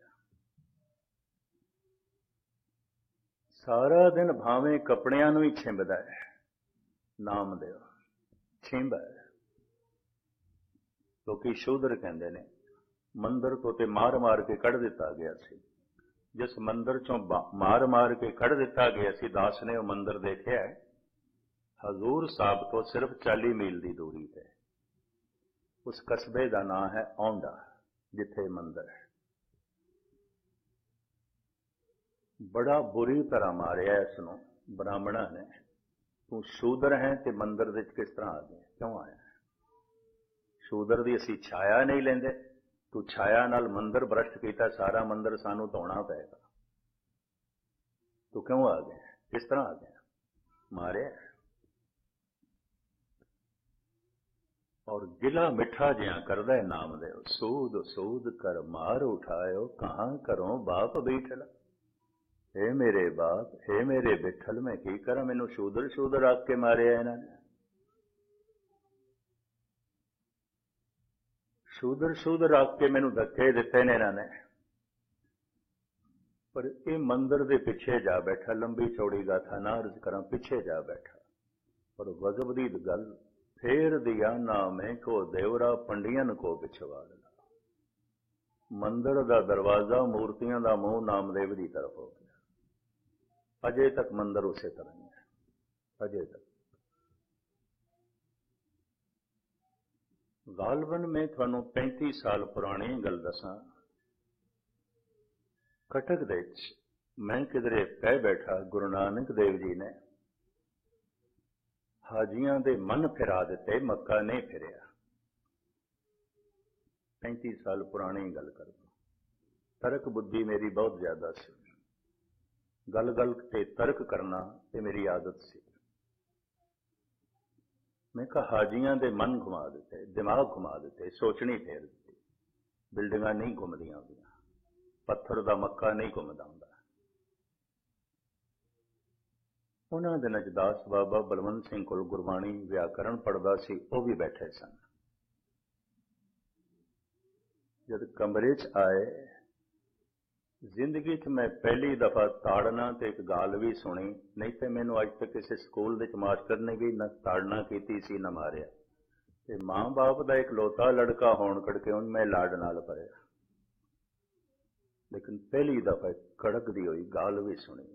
ਸਾਰਾ ਦਿਨ ਭਾਵੇਂ ਕੱਪੜਿਆਂ ਨੂੰ ਹੀ ਛਿੰਬਦਾ ਹੈ, ਨਾਮਦੇਵ ਛਿੰਬਾ ਹੈ। ਲੋਕੀ ਸ਼ੂਦਰ ਕਹਿੰਦੇ ਨੇ, ਮੰਦਰ ਤੋਂ ਤੇ ਮਾਰ ਮਾਰ ਕੇ ਕੱਢ ਦਿੱਤਾ ਗਿਆ ਸੀ। ਜਿਸ ਮੰਦਰ ਚੋਂ ਮਾਰ ਮਾਰ ਕੇ ਕੱਢ ਦਿੱਤਾ ਗਿਆ ਸੀ, ਦਾਸ ਨੇ ਉਹ ਮੰਦਰ ਦੇਖਿਆ ਹੈ। ਹਜ਼ੂਰ ਸਾਹਿਬ ਤੋਂ ਸਿਰਫ 40 ਮੀਲ ਦੀ ਦੂਰੀ ਤੇ ਉਸ ਕਸਬੇ ਦਾ ਨਾਂ ਹੈ ਔਂਡਾ, ਜਿੱਥੇ ਮੰਦਰ ਹੈ। ਬੜਾ ਬੁਰੀ ਤਰ੍ਹਾਂ ਮਾਰਿਆ ਇਸ ਨੂੰ ਬ੍ਰਾਹਮਣਾਂ ਨੇ। ਤੂੰ ਸ਼ੂਦਰ ਹੈ ਤੇ ਮੰਦਰ ਵਿੱਚ ਕਿਸ ਤਰ੍ਹਾਂ ਆ ਗਿਆ, ਕਿਉਂ ਆਇਆ? ਸ਼ੂਦਰ ਦੀ ਅਸੀਂ ਛਾਇਆ ਨਹੀਂ ਲੈਂਦੇ, ਤੂੰ ਛਾਇਆ ਨਾਲ ਮੰਦਰ ਭ੍ਰਸ਼ਟ ਕੀਤਾ, ਸਾਰਾ ਮੰਦਰ ਸਾਨੂੰ ਧੋਣਾ ਪਏਗਾ। ਤੂੰ ਕਿਉਂ ਆ ਗਿਆ, ਕਿਸ ਤਰ੍ਹਾਂ ਆ ਗਿਆ? ਮਾਰਿਆ। ਔਰ ਗਿਲਾ ਮਿੱਠਾ ਜਿਹਾ ਕਰਦਾ ਹੈ ਨਾਮਦੇਵ। ਸੂਦ ਸੂਦ ਕਰ ਮਾਰ ਉਠਾਇਓ, ਕਹਾਂ ਕਰੋ ਬਾਪ ਬੈਠਲ। ਹੇ ਮੇਰੇ ਬਾਪ, ਹੇ ਮੇਰੇ ਬਿਠਲ, ਮੈਂ ਕੀ ਕਰਾਂ? ਮੈਨੂੰ ਸ਼ੂਦਰ ਸ਼ੂਦਰ ਆਖ ਕੇ ਮਾਰਿਆ ਇਹਨਾਂ ਨੇ। ਸ਼ੂਦਰ ਸ਼ੂਦਰ ਆਖ ਕੇ ਮੈਨੂੰ ਧੱਕੇ ਦਿੱਤੇ ਨੇ ਇਹਨਾਂ ਨੇ। ਪਰ ਇਹ ਮੰਦਰ ਦੇ ਪਿੱਛੇ ਜਾ ਬੈਠਾ, ਲੰਬੀ ਚੌੜੀ ਗਾਥਾ ਨਾ ਅਰਜ਼ ਕਰਾਂ, ਪਿੱਛੇ ਜਾ ਬੈਠਾ। ਪਰ ਗਜ਼ਬ ਦੀ ਗੱਲ, ਫੇਰ ਦਿਆ ਨਾਮੇ ਕੋ ਦੇਵਰਾ ਪੰਡੀਆਂ ਕੋ ਪਿਛਵਾੜ ਲਾ। ਮੰਦਰ ਦਾ ਦਰਵਾਜ਼ਾ, ਮੂਰਤੀਆਂ ਦਾ ਮੂੰਹ ਨਾਮਦੇਵ ਦੀ ਤਰਫ ਹੋ ਗਿਆ। ਅਜੇ ਤੱਕ ਮੰਦਰ ਉਸੇ ਤਰ੍ਹਾਂ ਹੀ ਹੈ, ਅਜੇ ਤੱਕ। ਗਾਲਬਨ ਮੈਂ ਤੁਹਾਨੂੰ 35 ਸਾਲ ਪੁਰਾਣੀ ਗੱਲ ਦੱਸਾਂ। ਕਟਕ ਦੇ ਵਿੱਚ ਮੈਂ ਕਿਧਰੇ ਕਹਿ ਬੈਠਾ, ਗੁਰੂ ਨਾਨਕ ਦੇਵ ਜੀ ਨੇ ਹਾਜੀਆਂ ਦੇ ਮਨ ਫਿਰਾ ਦਿੱਤੇ, ਮੱਕਾ ਨਹੀਂ ਫਿਰਿਆ। 35 ਸਾਲ ਪੁਰਾਣੀ ਗੱਲ ਕਰਦਾ। ਤਰਕ ਬੁੱਧੀ ਮੇਰੀ ਬਹੁਤ ਜ਼ਿਆਦਾ ਸੀ, ਗੱਲ ਗੱਲ ਤੇ ਤਰਕ ਕਰਨਾ ਤੇ ਮੇਰੀ ਆਦਤ ਸੀ। ਮੈਂ ਕਿਹਾ ਹਾਜੀਆਂ ਦੇ ਮਨ ਘੁਮਾ ਦਿੱਤੇ, ਦਿਮਾਗ ਘੁਮਾ ਦਿੱਤੇ, ਸੋਚਣੀ ਫੇਰ ਦਿੱਤੀ। ਬਿਲਡਿੰਗਾਂ ਨਹੀਂ ਘੁੰਮਦੀਆਂ ਹੁੰਦੀਆਂ, ਪੱਥਰ ਦਾ ਮੱਕਾ ਨਹੀਂ ਘੁੰਮਦਾ ਹੁੰਦਾ। ਉਹਨਾਂ ਦਿਨਾਂ 'ਚ ਦਾਸ ਬਾਬਾ ਬਲਵੰਤ ਸਿੰਘ ਕੋਲ ਗੁਰਬਾਣੀ ਵਿਆਕਰਣ ਪੜ੍ਹਦਾ ਸੀ, ਉਹ ਵੀ ਬੈਠੇ ਸਨ। ਜਦ ਕਮਰੇ 'ਚ ਆਏ, ਜ਼ਿੰਦਗੀ 'ਚ ਮੈਂ ਪਹਿਲੀ ਦਫਾ ਤਾੜਨਾ ਤੇ ਇੱਕ ਗਾਲ ਵੀ ਸੁਣੀ, ਨਹੀਂ ਤੇ ਮੈਨੂੰ ਅੱਜ ਤੱਕ ਕਿਸੇ ਸਕੂਲ ਦੇ ਮਾਸਟਰ ਨੇ ਵੀ ਨਾ ਤਾੜਨਾ ਕੀਤੀ ਸੀ ਨਾ ਮਾਰਿਆ। ਤੇ ਮਾਂ ਬਾਪ ਦਾ ਇੱਕ ਲੋਤਾ ਲੜਕਾ ਹੋਣ ਕਰਕੇ ਉਹਨੂੰ ਮੈਂ ਲਾਡ ਨਾਲ ਭਰਿਆ, ਲੇਕਿਨ ਪਹਿਲੀ ਦਫਾ ਕੜਕਦੀ ਹੋਈ ਗਾਲ ਵੀ ਸੁਣੀ।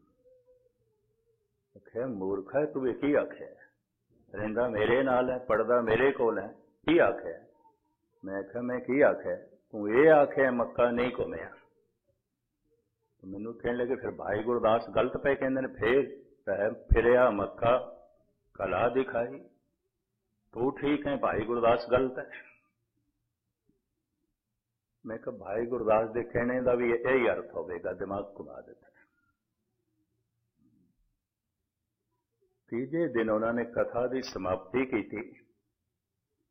ਆਖਿਆ ਮੂਰਖਾ, ਤੂੰ ਇਹ ਕੀ ਆਖਿਆ? ਰਹਿੰਦਾ ਮੇਰੇ ਨਾਲ ਹੈ, ਪੜਦਾ ਮੇਰੇ ਕੋਲ ਹੈ, ਕੀ ਆਖਿਆ? ਮੈਂ ਆਖਿਆ ਮੈਂ ਕੀ ਆਖਿਆ? ਤੂੰ ਇਹ ਆਖਿਆ ਮੱਕਾ ਨਹੀਂ ਘੁੰਮਿਆ। ਮੈਨੂੰ ਕਹਿਣ ਲੱਗੇ ਫਿਰ ਭਾਈ ਗੁਰਦਾਸ ਗਲਤ ਪਏ ਕਹਿੰਦੇ ਨੇ। ਫੇਰ ਫਿਰਿਆ ਮੱਕਾ ਕਲਾ ਦਿਖਾਈ, ਤੂੰ ਠੀਕ ਹੈ, ਭਾਈ ਗੁਰਦਾਸ ਗਲਤ ਹੈ। ਮੈਂ ਕਿਹਾ ਭਾਈ ਗੁਰਦਾਸ ਦੇ ਕਹਿਣੇ ਦਾ ਵੀ ਇਹੀ ਅਰਥ ਹੋਵੇਗਾ, ਦਿਮਾਗ ਘੁਮਾ ਦਿੱਤਾ। ਤੀਜੇ ਦਿਨ ਉਹਨਾਂ ਨੇ ਕਥਾ ਦੀ ਸਮਾਪਤੀ ਕੀਤੀ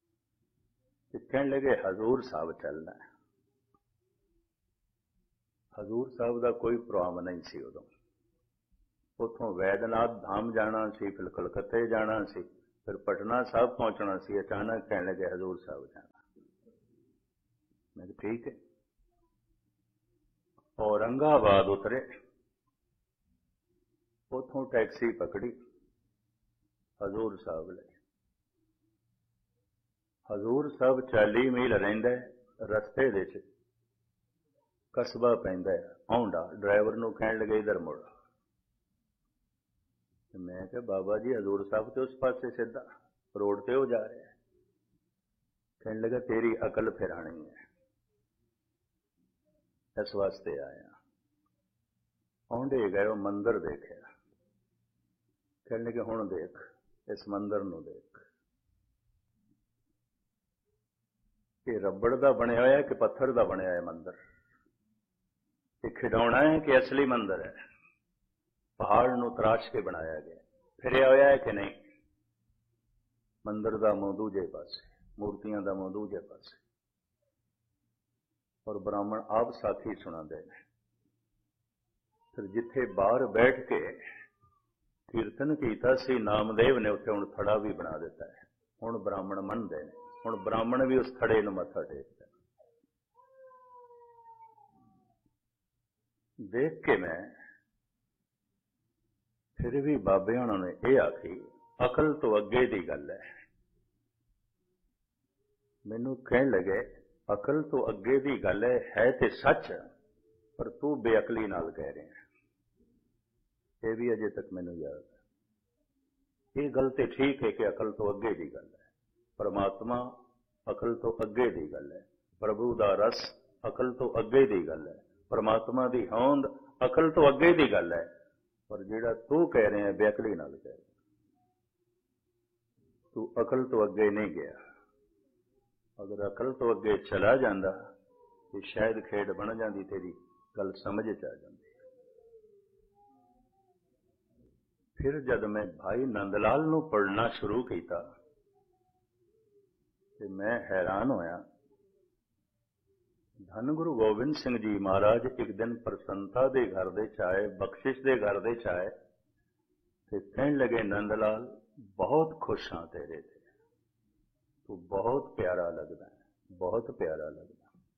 ਤੇ ਕਹਿਣ ਲੱਗੇ ਹਜ਼ੂਰ ਸਾਹਿਬ ਚੱਲਣਾ ਹੈ। ਹਜ਼ੂਰ ਸਾਹਿਬ ਦਾ ਕੋਈ ਪ੍ਰੋਗਰਾਮ ਨਹੀਂ ਸੀ ਉਦੋਂ। ਉੱਥੋਂ ਵੈਦਨਾਥ ਧਾਮ ਜਾਣਾ ਸੀ, ਫਿਰ ਕਲਕੱਤੇ ਜਾਣਾ ਸੀ, ਫਿਰ ਪਟਨਾ ਸਾਹਿਬ ਪਹੁੰਚਣਾ ਸੀ। ਅਚਾਨਕ ਕਹਿਣ ਲੱਗੇ ਹਜ਼ੂਰ ਸਾਹਿਬ ਜਾਣਾ। ਮੈਂ ਕਿਹਾ ਠੀਕ ਹੈ। औरंगाबाद उतरे, उतों टैक्सी पकड़ी, हजूर साहब ले। हजूर साहब 40 मील रहिंदा है। रस्ते दे च कस्बा पैंदा है औंडा। ड्राइवर नूं कहण लगे इधर मुड़। मैं कहा बाबा जी हजूर साहब तो उस पासे सीधा रोड ते हो जा रहे हैं। कहण लगा तेरी अकल फिरानी है, इस वास्ते आया। आउंदे गए वो मंदिर देखा। कहने लगे हुण देख इस मंदिर नूं देख, ये रबड़ का बनया होया कि पत्थर का बनया है मंदिर? ये खिडौना है कि असली मंदिर है? पहाड़ नूं तराश के बनाया गया, फिरिया होया है कि नहीं? मंदिर का मूंह दूजे पासे, मूर्तियां का मूंह दूजे पासे। और ब्राह्मण आप साथी सुनाते हैं। फिर जिथे बाहर बैठ के कीर्तन कीता सी नामदेव ने, उत्थे हुण थड़ा भी बना दिता है। हुण ब्राह्मण मनदे ने, हुण ब्राह्मण भी उस थड़े नूं मत्था टेकदा। देख के मैं फिर भी बाबे हुणां ने यह आखी अकल तो अगे दी गल है। मैनूं कहण लगे अकल तो अगे दी गल है ते सच, पर तू बेअकली नाल कह रहे हैं। ये भी अजे तक मैनूं याद है। ये गल ते ठीक है कि अकल तो अगे दी गल है। परमात्मा अकल तो अगे दी गल है। प्रभु दा रस अकल तो अगे दी गल है। परमात्मा दी होंद अकल तो अगे दी गल है। पर जिहड़ा तू कह रहे हैं बेअकली नाल कह रहे, तू अकल तो अगे नहीं गया। अगर अकल तो अगे चला जाता तो शायद खेड बन जाती, तेरी गल समझ च आ जाती। फिर जब मैं भाई नंदलाल नूं पढ़ना शुरू किया तो मैं हैरान होया। धन गुरु गोबिंद सिंह जी महाराज एक दिन प्रसन्नता के घर दे आए, बख्शिश के घर दे आए तो कहने लगे नंदलाल बहुत खुश हाँ तेरे ते, तू बहुत प्यारा लगता है, बहुत प्यारा लगता।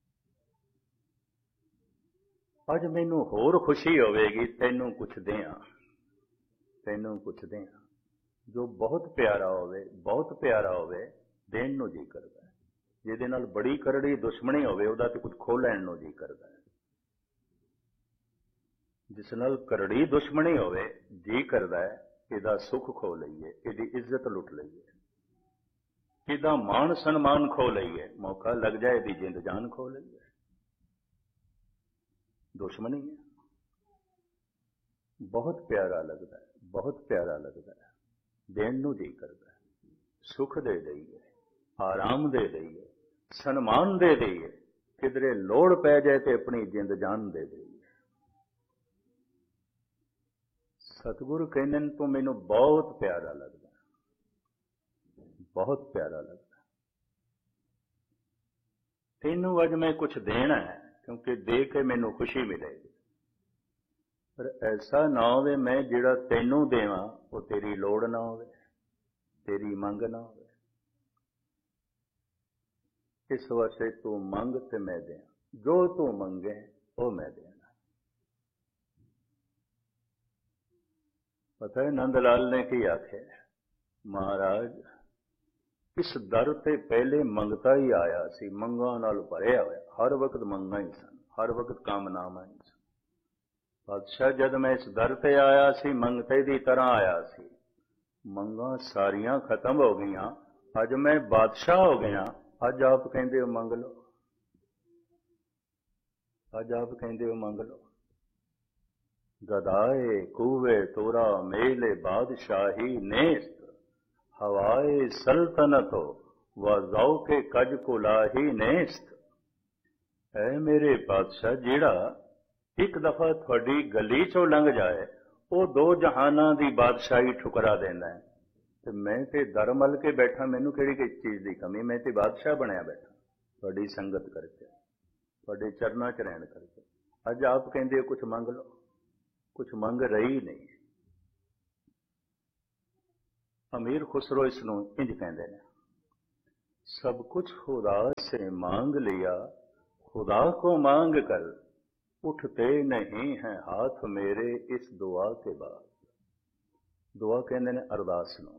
अज मैनू होर खुशी होवेगी तैनू कुछ दें, तैनू कुछ दें। जो बहुत प्यारा होवे, बहुत प्यारा होवे, देण नूं जी करदा है। जिहदे नाल बड़ी करड़ी दुश्मनी होवे उहदा ते कुछ खो लैण नूं जी करदा है। जिस नाल करड़ी दुश्मनी होवे जी करदा है इहदा सुख खो लईए, इहदी इज्जत लुट लईए, इहदा मान सन्मान खो लईए, मौका लग जाए इहदी जिंद जान खो लईए। दुश्मनी है। बहुत प्यारा लगता है, बहुत प्यारा लगता है। देण नूं जी करदा है। सुख दे दईए, आराम दे दईए, सन्मान दे दईए, किधरे लोड़ पै जाए तो अपनी जिंद जान दे दईए। सतगुरु कहने तो मैनू बहुत प्यारा लगता, बहुत प्यारा लगता। तेनू अज मैं कुछ देना है क्योंकि दे के मैनू खुशी मिलेगी। पर ऐसा ना होवे मैं जिहड़ा तैनू देवां वो तेरी लोड़ ना होवे, तेरी मंग ना होवे। इस वास्ते तू मंग ते मैं दें, जो तू मंगे वो मैं देना। पता है नंदलाल ने की आखे, महाराज इस दर ते पहले मंगता ही आया सी, मंगा नाल भरिया होया, हर वक्त मंगा ही सन, हर वक्त कामनावां ही सन। बादशाह जद मैं इस दर ते आया सी मंगते दी तरह आया सी, मंगा सारियां खत्म हो गईयां, अज मैं बादशाह हो गया, अज आप कहंदे हो मंग लो, अज आप कहंदे हो मंग लो। गदाए कूवे तोरा मेले बादशाही नेस्त, हवाए सल्तनत हो व ज़ौक़े कज कुलाही नेस्त। ऐ मेरे बादशाह जिहड़ा एक दफा थोड़ी गली चों लंघ जाए वो दो जहाना दी बादशाही ठुकरा देना है। ते मैं ते दर मल के बैठा, मैनू किहड़ी किस चीज़ की कमी, मैं ते बादशाह बनया बैठा थोड़ी संगत करके, थोड़े चरना च रहन करके। ਅੱਜ ਆਪ ਕਹਿੰਦੇ ਕੁਛ ਮੰਗ ਲਓ, ਕੁਛ ਮੰਗ ਰਹੀ ਨਹੀਂ। ਅਮੀਰ ਖੁਸਰੋ ਇਸ ਨੂੰ ਇੰਜ ਕਹਿੰਦੇ ਨੇ, सब कुछ खुदा से मांग लिया, खुदा को मांग कर, उठते नहीं हैं हाथ मेरे इस दुआ के बाद। दुआ कहते ने अरदास नूं।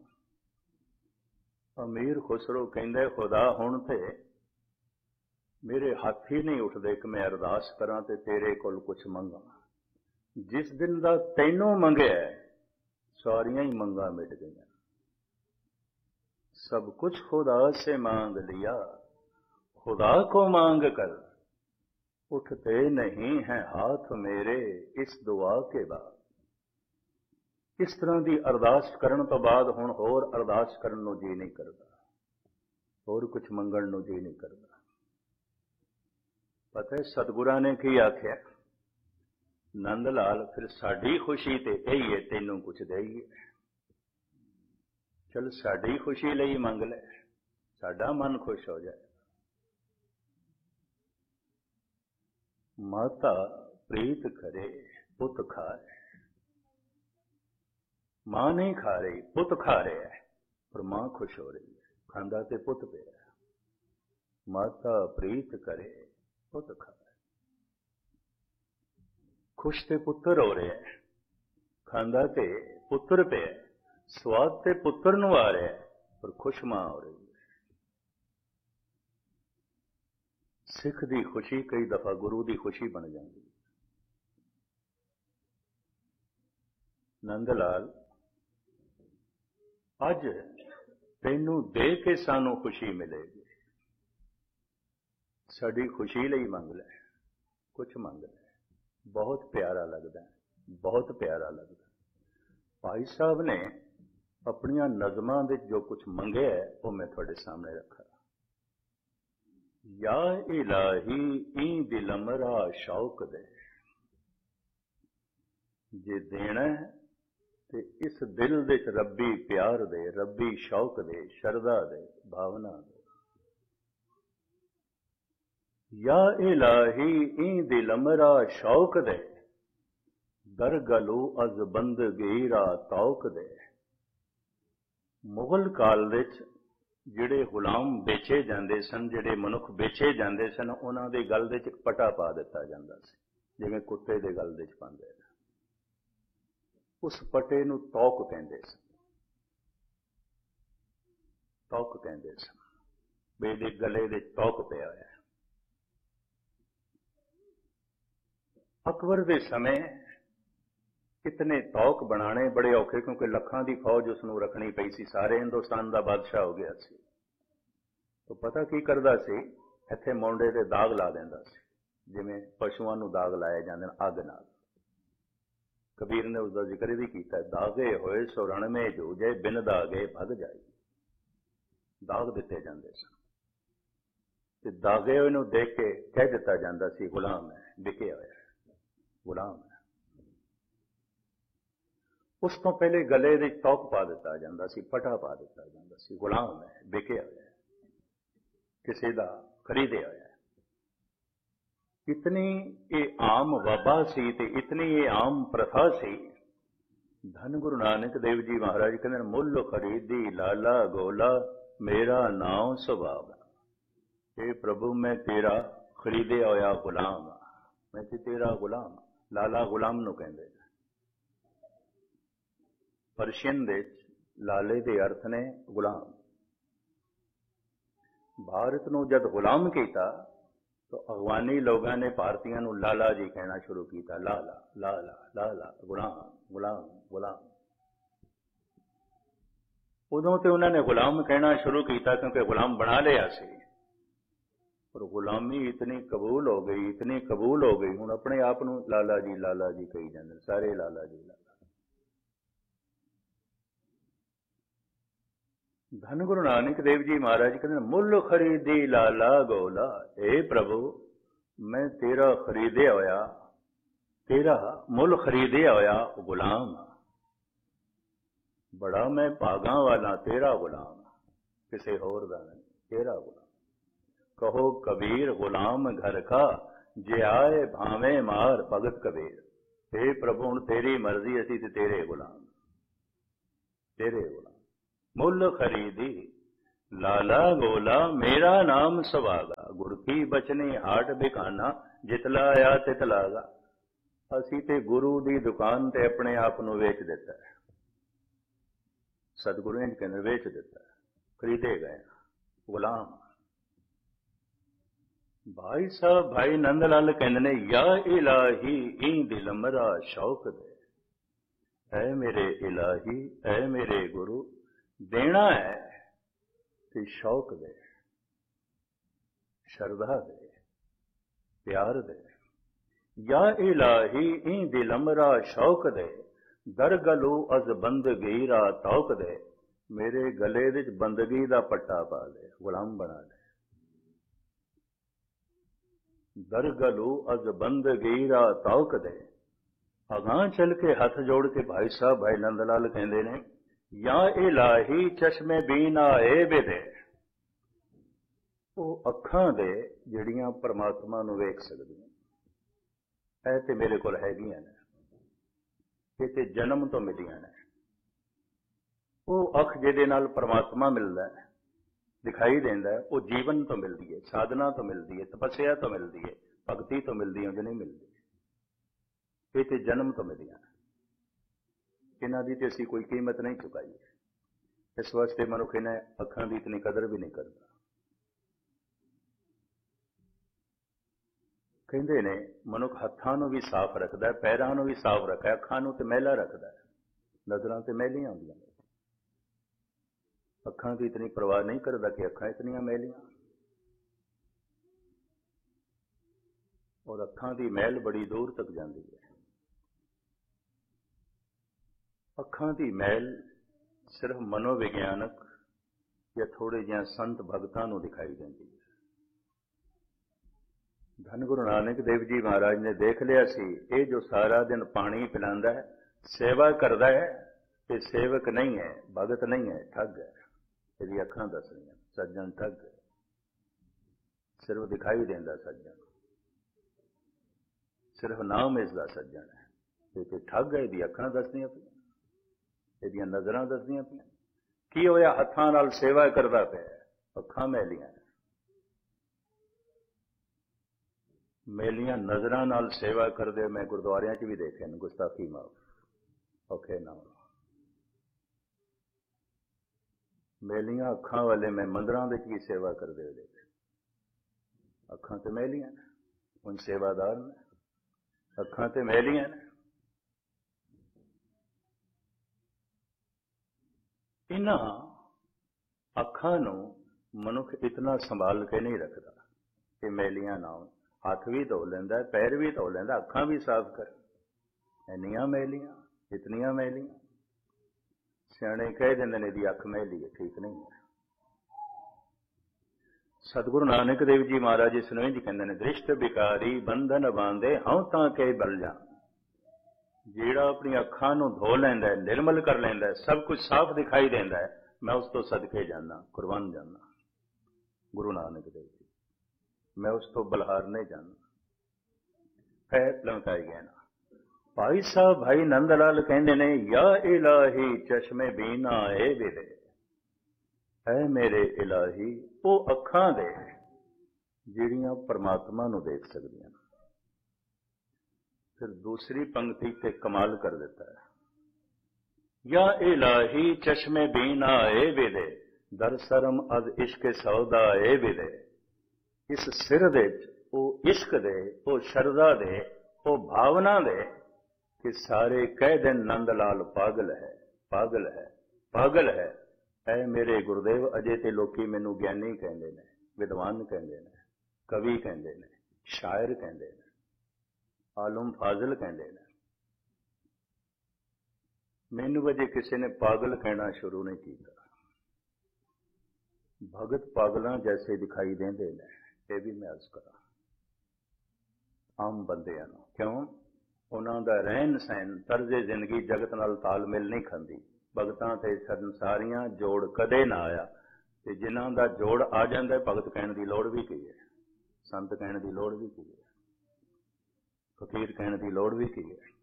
अमीर खुसरो कहंदे खुदा हुण ते मेरे हथ ही नहीं उठदे कि मैं अरदास करां ते तेरे कोल कुछ मंगां। जिस दिन दा तैनूं मंगिआ सारियां ही मंगां मिट गईयां। सब कुछ खुदा से मांग लिया, खुदा को मांग कर, उठते नहीं हैं हाथ मेरे इस दुआ के बाद। इस तरह की अरदास करन तो बाद हुण होर अरदास करन नूं जी नहीं करदा, होर कुछ मंगण नूं जी नहीं करदा। पता है सतगुरां ने की आख्या, नंद लाल फिर साडी खुशी ते यही है तैनूं कुछ देईए। चल साडी खुशी लई मंग ले, साडा मन खुश हो जाए। माता प्रीत करे पुत खाए, मां नहीं खा रही पुत खा रहा है, पर मां खुश हो रही है, खांदा ते पुत पे है। माता प्रीत करे पुत खाए, खुश ते पुत्र हो रहे हैं, खांदा ते पुत्र पे है, स्वाद ते पुत्र नूं आ रहा है, पर खुश मां हो रही है। सिख दी खुशी कई दफा गुरु दी खुशी बन जाती है। नंद लाल अज तैनूं दे के सानू खुशी मिलेगी, साडी खुशी लई मंग ले, कुछ मंग ले। बहुत प्यारा लगता है, बहुत प्यारा लगता है। भाई साहब ने अपनियां नज़मां विच जो कुछ मंगे है वो मैं थोड़े सामने रखा। या इलाही ई दिलमरा शौक दे, जे देना है ते इस दिल विच रब्बी प्यार दे, रब्बी शौक दे, शरदा दे, भावना दे। या इलाही ई दिलमरा शौक दे, दरगलू अज बंदगीरा तौक दे। मुगल काल विच जिहड़े गुलाम बेचे जाते सन, जिहड़े मनुख बेचे जाते सन, उन्हां दे गल विच इक पटा पा दिता जांदा सी, जिवें कुत्ते दे गल विच पांदे। उस पटे नूं तौक कहंदे सन, तौक कहंदे सन, बेदे गले दे तौक पिया होया। अकबर दे समय इतने तौक बनाने बड़े औखे, क्योंकि लखां दी फौज उसनूं रखनी पई सी, सारे हिंदुस्तान का बादशाह हो गया सी। तो पता की करदा सी, इत्थे मोंडे ते दाग ला दिंदा सी, जिवें पशुआं नूं दाग लाए जांदे ने अग नाल। कबीर ने उसका जिक्र भी किया, दागे होए सो रण में जूझे, बिन दागे भग जाए। दाग दिते जांदे सन ते दागे होए नूं देख के कह दिता जांदा सी गुलाम है, विकिया होया गुलाम है। उस तो पहले गले दे तौक पा दिता जांदा सी, पटा पा दिता जांदा सी, गुलाम है, विकिया होया, किसी दा खरीदे होया। इतनी ये आम वबा सी ते इतनी ये आम प्रथा सी। धन गुरु नानक देव जी महाराज कहते हैं, मुल खरीदी लाला गोला, मेरा नाम सुभाव। हे प्रभु मैं तेरा खरीदे होया गुलाम, मैं तेरा गुलाम। लाला गुलाम नूं कहंदे। परशियन देश लाले दे अर्थ ने गुलाम। भारत नूं जद गुलाम किया तो अफगानी लोगों ने भारतीयों नूं लाला जी कहना शुरू किया, लाला लाला लाला, गुलाम गुलाम गुलाम। उदों तो उन्होंने गुलाम कहना शुरू किया क्योंकि गुलाम बना लिया सी, और गुलामी इतनी कबूल हो गई, इतनी कबूल हो गई, हुण अपने आप नूं लाला जी कही जांदे, सारे लाला जी लाला। धन गुरु नानक देव जी महाराज कहते मुल खरीदी लाला गोला, हे प्रभु मैं तेरा खरीदे होया, तेरा मुल खरीदे होया गुलाम। बड़ा मैं भागा वाला तेरा गुलाम, किसी होर दा नहीं, तेरा गुलाम। कहो कबीर गुलाम घर का, ਜੇ ਆਏ ਭਾਵੇਂ ਮਾਰ ਭਗਤ ਕਬੀਰ। हे प्रभु ਹੁਣ ਤੇਰੀ ਮਰਜ਼ੀ, ਅਸੀਂ ਤੇ ਤੇਰੇ ਗੁਲਾਮ, ਤੇਰੇ ਗੁਲਾਮ। ਮੁੱਲ ਖਰੀਦੀ ਲਾਲਾ ਗੋਲਾ, ਮੇਰਾ ਨਾਮ ਸਵਾਗਾ। ਗੁਰ ਕੀ ਬਚਨੀ ਹਾਟ ਬਿਕਾਨਾ, ਜਿਤ ਲਾਇਆ ਤਿਤ ਲਾਗਾ। ਅਸੀਂ ਤੇ ਗੁਰੂ ਦੀ ਦੁਕਾਨ ਤੇ ਆਪਣੇ ਆਪ ਨੂੰ ਵੇਚ ਦਿੱਤਾ ਹੈ। ਸਤਿਗੁਰੂ ਇੰਝ ਕਹਿੰਦੇ ਵੇਚ ਦਿੱਤਾ, ਖਰੀਦੇ ਗਏ ਗੁਲਾਮ। ਭਾਈ ਸਾਹਿਬ ਭਾਈ ਨੰਦ ਲਾਲ ਕਹਿੰਦੇ ਨੇ, ਯਾ ਇਲਾਹੀ ਇਂ ਦਿਲ ਮਰਾ ਸ਼ੌਕ ਦੇ। ਐ ਮੇਰੇ ਇਲਾਹੀ, ਐ ਮੇਰੇ ਗੁਰੂ, ਦੇਣਾ ਹੈ ਤੇ ਸ਼ੌਕ ਦੇ, ਸ਼ਰਧਾ ਦੇ, ਪਿਆਰ ਦੇ। ਯਾ ਇਲਾਹੀ ਇਂ ਦਿਲ ਮਰਾ ਸ਼ੌਕ ਦੇ, ਦਰ ਗਲੂ ਅਜ਼ ਬੰਦਗੀ ਰਾ ਤੌਕ ਦੇ। ਮੇਰੇ ਗਲੇ ਵਿੱਚ ਬੰਦਗੀ ਦਾ ਪੱਟਾ ਪਾ ਦੇ, ਗੁਲਾਮ ਬਣਾ ਦੇ। ਦਰ ਗਲੂ ਅਜ਼ ਬੰਦਗੀ ਰਾ ਤੌਕ ਦੇ। ਅਗਾਂਹ ਚੱਲ ਕੇ ਹੱਥ ਜੋੜ ਕੇ ਭਾਈ ਸਾਹਿਬ ਭਾਈ ਨੰਦ ਲਾਲ ਕਹਿੰਦੇ ਨੇ, ਯਾ ਇਲਾਹੀ ਚਸ਼ਮੇ ਬੀਨਾ ਏ ਬੇਦੇ। ਉਹ ਅੱਖਾਂ ਦੇ ਜਿਹੜੀਆਂ ਪਰਮਾਤਮਾ ਨੂੰ ਵੇਖ ਸਕਦੀਆਂ, ਇਹ ਤੇ ਮੇਰੇ ਕੋਲ ਹੈਗੀਆਂ ਨੇ, ਇਹ ਤੇ ਜਨਮ ਤੋਂ ਮਿਲੀਆਂ ਨੇ। ਉਹ ਅੱਖ ਜਿਹਦੇ ਨਾਲ ਪਰਮਾਤਮਾ ਮਿਲਦਾ ਹੈ, ਦਿਖਾਈ ਦਿੰਦਾ ਹੈ, ਉਹ ਜੀਵਨ ਤੋਂ ਮਿਲਦੀ ਹੈ, ਸਾਧਨਾ ਤੋਂ ਮਿਲਦੀ ਹੈ, ਤਪੱਸਿਆ ਤੋਂ ਮਿਲਦੀ ਹੈ, ਭਗਤੀ ਤੋਂ ਮਿਲਦੀ ਹੈ, ਉਹ ਨਹੀਂ ਮਿਲਦੀ। ਇਹ ਤੇ ਜਨਮ ਤੋਂ ਮਿਲੀਆਂ, ਇਹਨਾਂ ਦੀ ਤੇ ਅਸੀਂ ਕੋਈ ਕੀਮਤ ਨਹੀਂ ਚੁਕਾਈ। ਇਸ ਵਾਸਤੇ ਮਨੁੱਖ ਇਹਨਾਂ ਅੱਖਾਂ ਦੀ ਇਤਨੀ ਕਦਰ ਵੀ ਨਹੀਂ ਕਰਦਾ। ਕਹਿੰਦੇ ਨੇ ਮਨੁੱਖ ਹੱਥਾਂ ਨੂੰ ਵੀ ਸਾਫ਼ ਰੱਖਦਾ ਹੈ, ਪੈਰਾਂ ਨੂੰ ਵੀ ਸਾਫ਼ ਰੱਖਦਾ ਹੈ, ਅੱਖਾਂ ਨੂੰ ਤੇ ਮੈਲਾ ਰੱਖਦਾ ਹੈ। ਨਜ਼ਰਾਂ ਤੇ ਮੈਲੀਆਂ ਹੁੰਦੀਆਂ ਨੇ, ਅੱਖਾਂ ਦੀ ਇਤਨੀ ਪਰਵਾਹ ਨਹੀਂ ਕਰਦਾ ਕਿ ਅੱਖਾਂ ਇਤਨੀਆਂ ਮੈਲੀਆਂ। ਔਰ ਅੱਖਾਂ ਦੀ ਮੈਲ ਬੜੀ ਦੂਰ ਤੱਕ ਜਾਂਦੀ ਹੈ। ਅੱਖਾਂ ਦੀ ਮੈਲ ਸਿਰਫ ਮਨੋਵਿਗਿਆਨਕ ਜਾਂ ਥੋੜੇ ਜਿਹੇ ਸੰਤ ਭਗਤਾਂ ਨੂੰ ਦਿਖਾਈ ਦਿੰਦੀ ਹੈ। ਧੰਨ ਗੁਰੂ ਨਾਨਕ ਦੇਵ ਜੀ ਮਹਾਰਾਜ ਨੇ ਦੇਖ ਲਿਆ ਸੀ, ਇਹ ਜੋ ਸਾਰਾ ਦਿਨ ਪਾਣੀ ਪਿਲਾਉਂਦਾ ਹੈ, ਸੇਵਾ ਕਰਦਾ ਹੈ, ਇਹ ਸੇਵਕ ਨਹੀਂ ਹੈ, ਭਗਤ ਨਹੀਂ ਹੈ, ਠੱਗ ਹੈ। ਇਹਦੀ ਅੱਖਾਂ ਦੱਸ ਰਹੀਆਂ ਸੱਜਣ ਠੱਗ ਹੈ। ਸਿਰਫ ਦਿਖਾਈ ਦਿੰਦਾ ਸੱਜਣ, ਸਿਰਫ ਨਾਮ ਇਸ ਦਾ ਸੱਜਣ ਹੈ, ਇਹ ਤੇ ਠੱਗ ਹੈ। ਇਹਦੀ ਅੱਖਾਂ ਦੱਸਦੀਆਂ ਪਈਆਂ, ਇਹਦੀਆਂ ਨਜ਼ਰਾਂ ਦੱਸਦੀਆਂ ਪਈਆਂ। ਕੀ ਹੋਇਆ? ਹੱਥਾਂ ਨਾਲ ਸੇਵਾ ਕਰਦਾ ਪਿਆ, ਅੱਖਾਂ ਮੈਲੀਆਂ, ਮੈਲੀਆਂ ਨਜ਼ਰਾਂ ਨਾਲ ਸੇਵਾ ਕਰਦੇ। ਮੈਂ ਗੁਰਦੁਆਰਿਆਂ 'ਚ ਵੀ ਦੇਖਿਆ ਨੇ, ਗੁਸਤਾਖੀ ਮਾਫ, ਔਖੇ ਨਾ ਮੈਲੀਆਂ ਅੱਖਾਂ ਵਾਲੇ ਮੈਂ ਮੰਦਰਾਂ ਵਿੱਚ ਵੀ ਸੇਵਾ ਕਰਦੇ ਹੋਏ ਦੇਖੇ। ਅੱਖਾਂ ਤੇ ਮੈਲੀਆਂ ਨੇ, ਹੁਣ ਸੇਵਾਦਾਰ ਨੇ, ਅੱਖਾਂ ਤੇ ਮੈਲੀਆਂ ਨੇ। ਇਹਨਾਂ ਅੱਖਾਂ ਨੂੰ ਮਨੁੱਖ ਇਤਨਾ ਸੰਭਾਲ ਕੇ ਨਹੀਂ ਰੱਖਦਾ ਕਿ ਮੈਲੀਆਂ ਨਾ ਹੋਣ। ਹੱਥ ਵੀ ਧੋ ਲੈਂਦਾ, ਪੈਰ ਵੀ ਧੋ ਲੈਂਦਾ, ਅੱਖਾਂ ਵੀ ਸਾਫ਼ ਕਰ। ਇੰਨੀਆਂ ਮੈਲੀਆਂ, ਇਤਨੀਆਂ ਮੈਲੀਆਂ। ਸਿਆਣੇ ਕਹਿ ਦਿੰਦੇ ਨੇ ਇਹਦੀ ਅੱਖ ਮੈਲੀ ਹੈ, ਠੀਕ ਨਹੀਂ ਹੈ। ਸਤਿਗੁਰੂ ਨਾਨਕ ਦੇਵ ਜੀ ਮਹਾਰਾਜ ਇਸ ਨੂੰ ਇੰਝ ਕਹਿੰਦੇ ਨੇ, ਦ੍ਰਿਸ਼ਟ ਬਿਕਾਰੀ ਬੰਧਨ ਬਾਂਧੇ ਹਉ ਤਾਂ ਕੇ ਬਲ ਜਾ। ਜਿਹੜਾ ਆਪਣੀ ਅੱਖਾਂ ਨੂੰ ਧੋ ਲੈਂਦਾ ਹੈ, ਨਿਰਮਲ ਕਰ ਲੈਂਦਾ ਹੈ, ਸਭ ਕੁਝ ਸਾਫ਼ ਦਿਖਾਈ ਦਿੰਦਾ ਹੈ, ਮੈਂ ਉਸ ਤੋਂ ਸਦਕੇ ਜਾਂਦਾ, ਕੁਰਬਾਨ ਜਾਂਦਾ। ਗੁਰੂ ਨਾਨਕ ਦੇਵ ਜੀ, ਮੈਂ ਉਸ ਤੋਂ ਬਲਹਾਰ ਨਹੀਂ ਜਾਂਦਾ। ਹੈ ਲਮਕਾਈ ਗਿਆ ਨਾ। ਭਾਈ ਸਾਹਿਬ ਭਾਈ ਨੰਦ ਲਾਲ ਕਹਿੰਦੇ ਨੇ, ਯਾ ਇਲਾਹੀ ਚਸ਼ਮੇ ਬੀਨਾ ਏ ਵਿਦੇ। ਐ ਮੇਰੇ ਇਲਾਹੀ, ਉਹ ਅੱਖਾਂ ਦੇ ਜਿਹੜੀਆਂ ਪਰਮਾਤਮਾ ਨੂੰ ਦੇਖ ਸਕਦੀਆਂ। ਫਿਰ ਦੂਸਰੀ ਪੰਕਤੀ ਤੇ ਕਮਾਲ ਕਰ ਦਿੱਤਾ ਹੈ, ਯਾ ਇਲਾਹੀ ਚਸ਼ਮੇ ਬੀਨਾ ਏ ਵਿਦੇ, ਦਰ ਸਰਮ ਅਜ਼ ਇਸ਼ਕ ਸੌਦਾ ਏ ਵਿਦੇ। ਇਸ ਸਿਰ ਦੇ ਵਿੱਚ ਉਹ ਇਸ਼ਕ ਦੇ, ਉਹ ਸ਼ਰਧਾ ਦੇ, ਉਹ ਭਾਵਨਾ ਦੇ ਕਿ ਸਾਰੇ ਕਹਿ ਦੇਣ ਨੰਦ ਲਾਲ ਪਾਗਲ ਹੈ, ਪਾਗਲ ਹੈ, ਪਾਗਲ ਹੈ। ਐ ਮੇਰੇ ਗੁਰਦੇਵ, ਅਜੇ ਤੇ ਲੋਕੀ ਮੈਨੂੰ ਗਿਆਨੀ ਕਹਿੰਦੇ ਨੇ, ਵਿਦਵਾਨ ਕਹਿੰਦੇ ਨੇ, ਕਵੀ ਕਹਿੰਦੇ ਨੇ, ਸ਼ਾਇਰ ਕਹਿੰਦੇ ਨੇ, ਆਲਮ ਫਾਜ਼ਲ ਕਹਿੰਦੇ ਨੇ। ਮੈਨੂੰ ਅਜੇ ਕਿਸੇ ਨੇ ਪਾਗਲ ਕਹਿਣਾ ਸ਼ੁਰੂ ਨਹੀਂ ਕੀਤਾ। ਭਗਤ ਪਾਗਲਾਂ ਜੈਸੇ ਦਿਖਾਈ ਦਿੰਦੇ ਨੇ, ਇਹ ਵੀ ਮੈਂ ਅਰਜ਼ ਕਰਾਂ ਆਮ ਬੰਦਿਆਂ ਨੂੰ। ਕਿਉਂ? ਉਹਨਾਂ ਦਾ ਰਹਿਣ ਸਹਿਣ, ਤਰਜ਼ੇ ਜ਼ਿੰਦਗੀ ਜਗਤ ਨਾਲ ਤਾਲਮੇਲ ਨਹੀਂ ਖਾਂਦੀ। ਭਗਤਾਂ ਤੇ ਸੰਸਾਰੀਆਂ ਜੋੜ ਕਦੇ ਨਾ ਆਇਆ, ਤੇ ਜਿਨ੍ਹਾਂ ਦਾ ਜੋੜ ਆ ਜਾਂਦਾ, ਭਗਤ ਕਹਿਣ ਦੀ ਲੋੜ ਵੀ ਕੀ ਹੈ, ਸੰਤ ਕਹਿਣ ਦੀ ਲੋੜ ਵੀ ਕੀ ਹੈ। ਫਕੀਰ ਕਹਿਣ ਦੀ ਲੋੜ ਵੀ ਕੀ ਹੈ।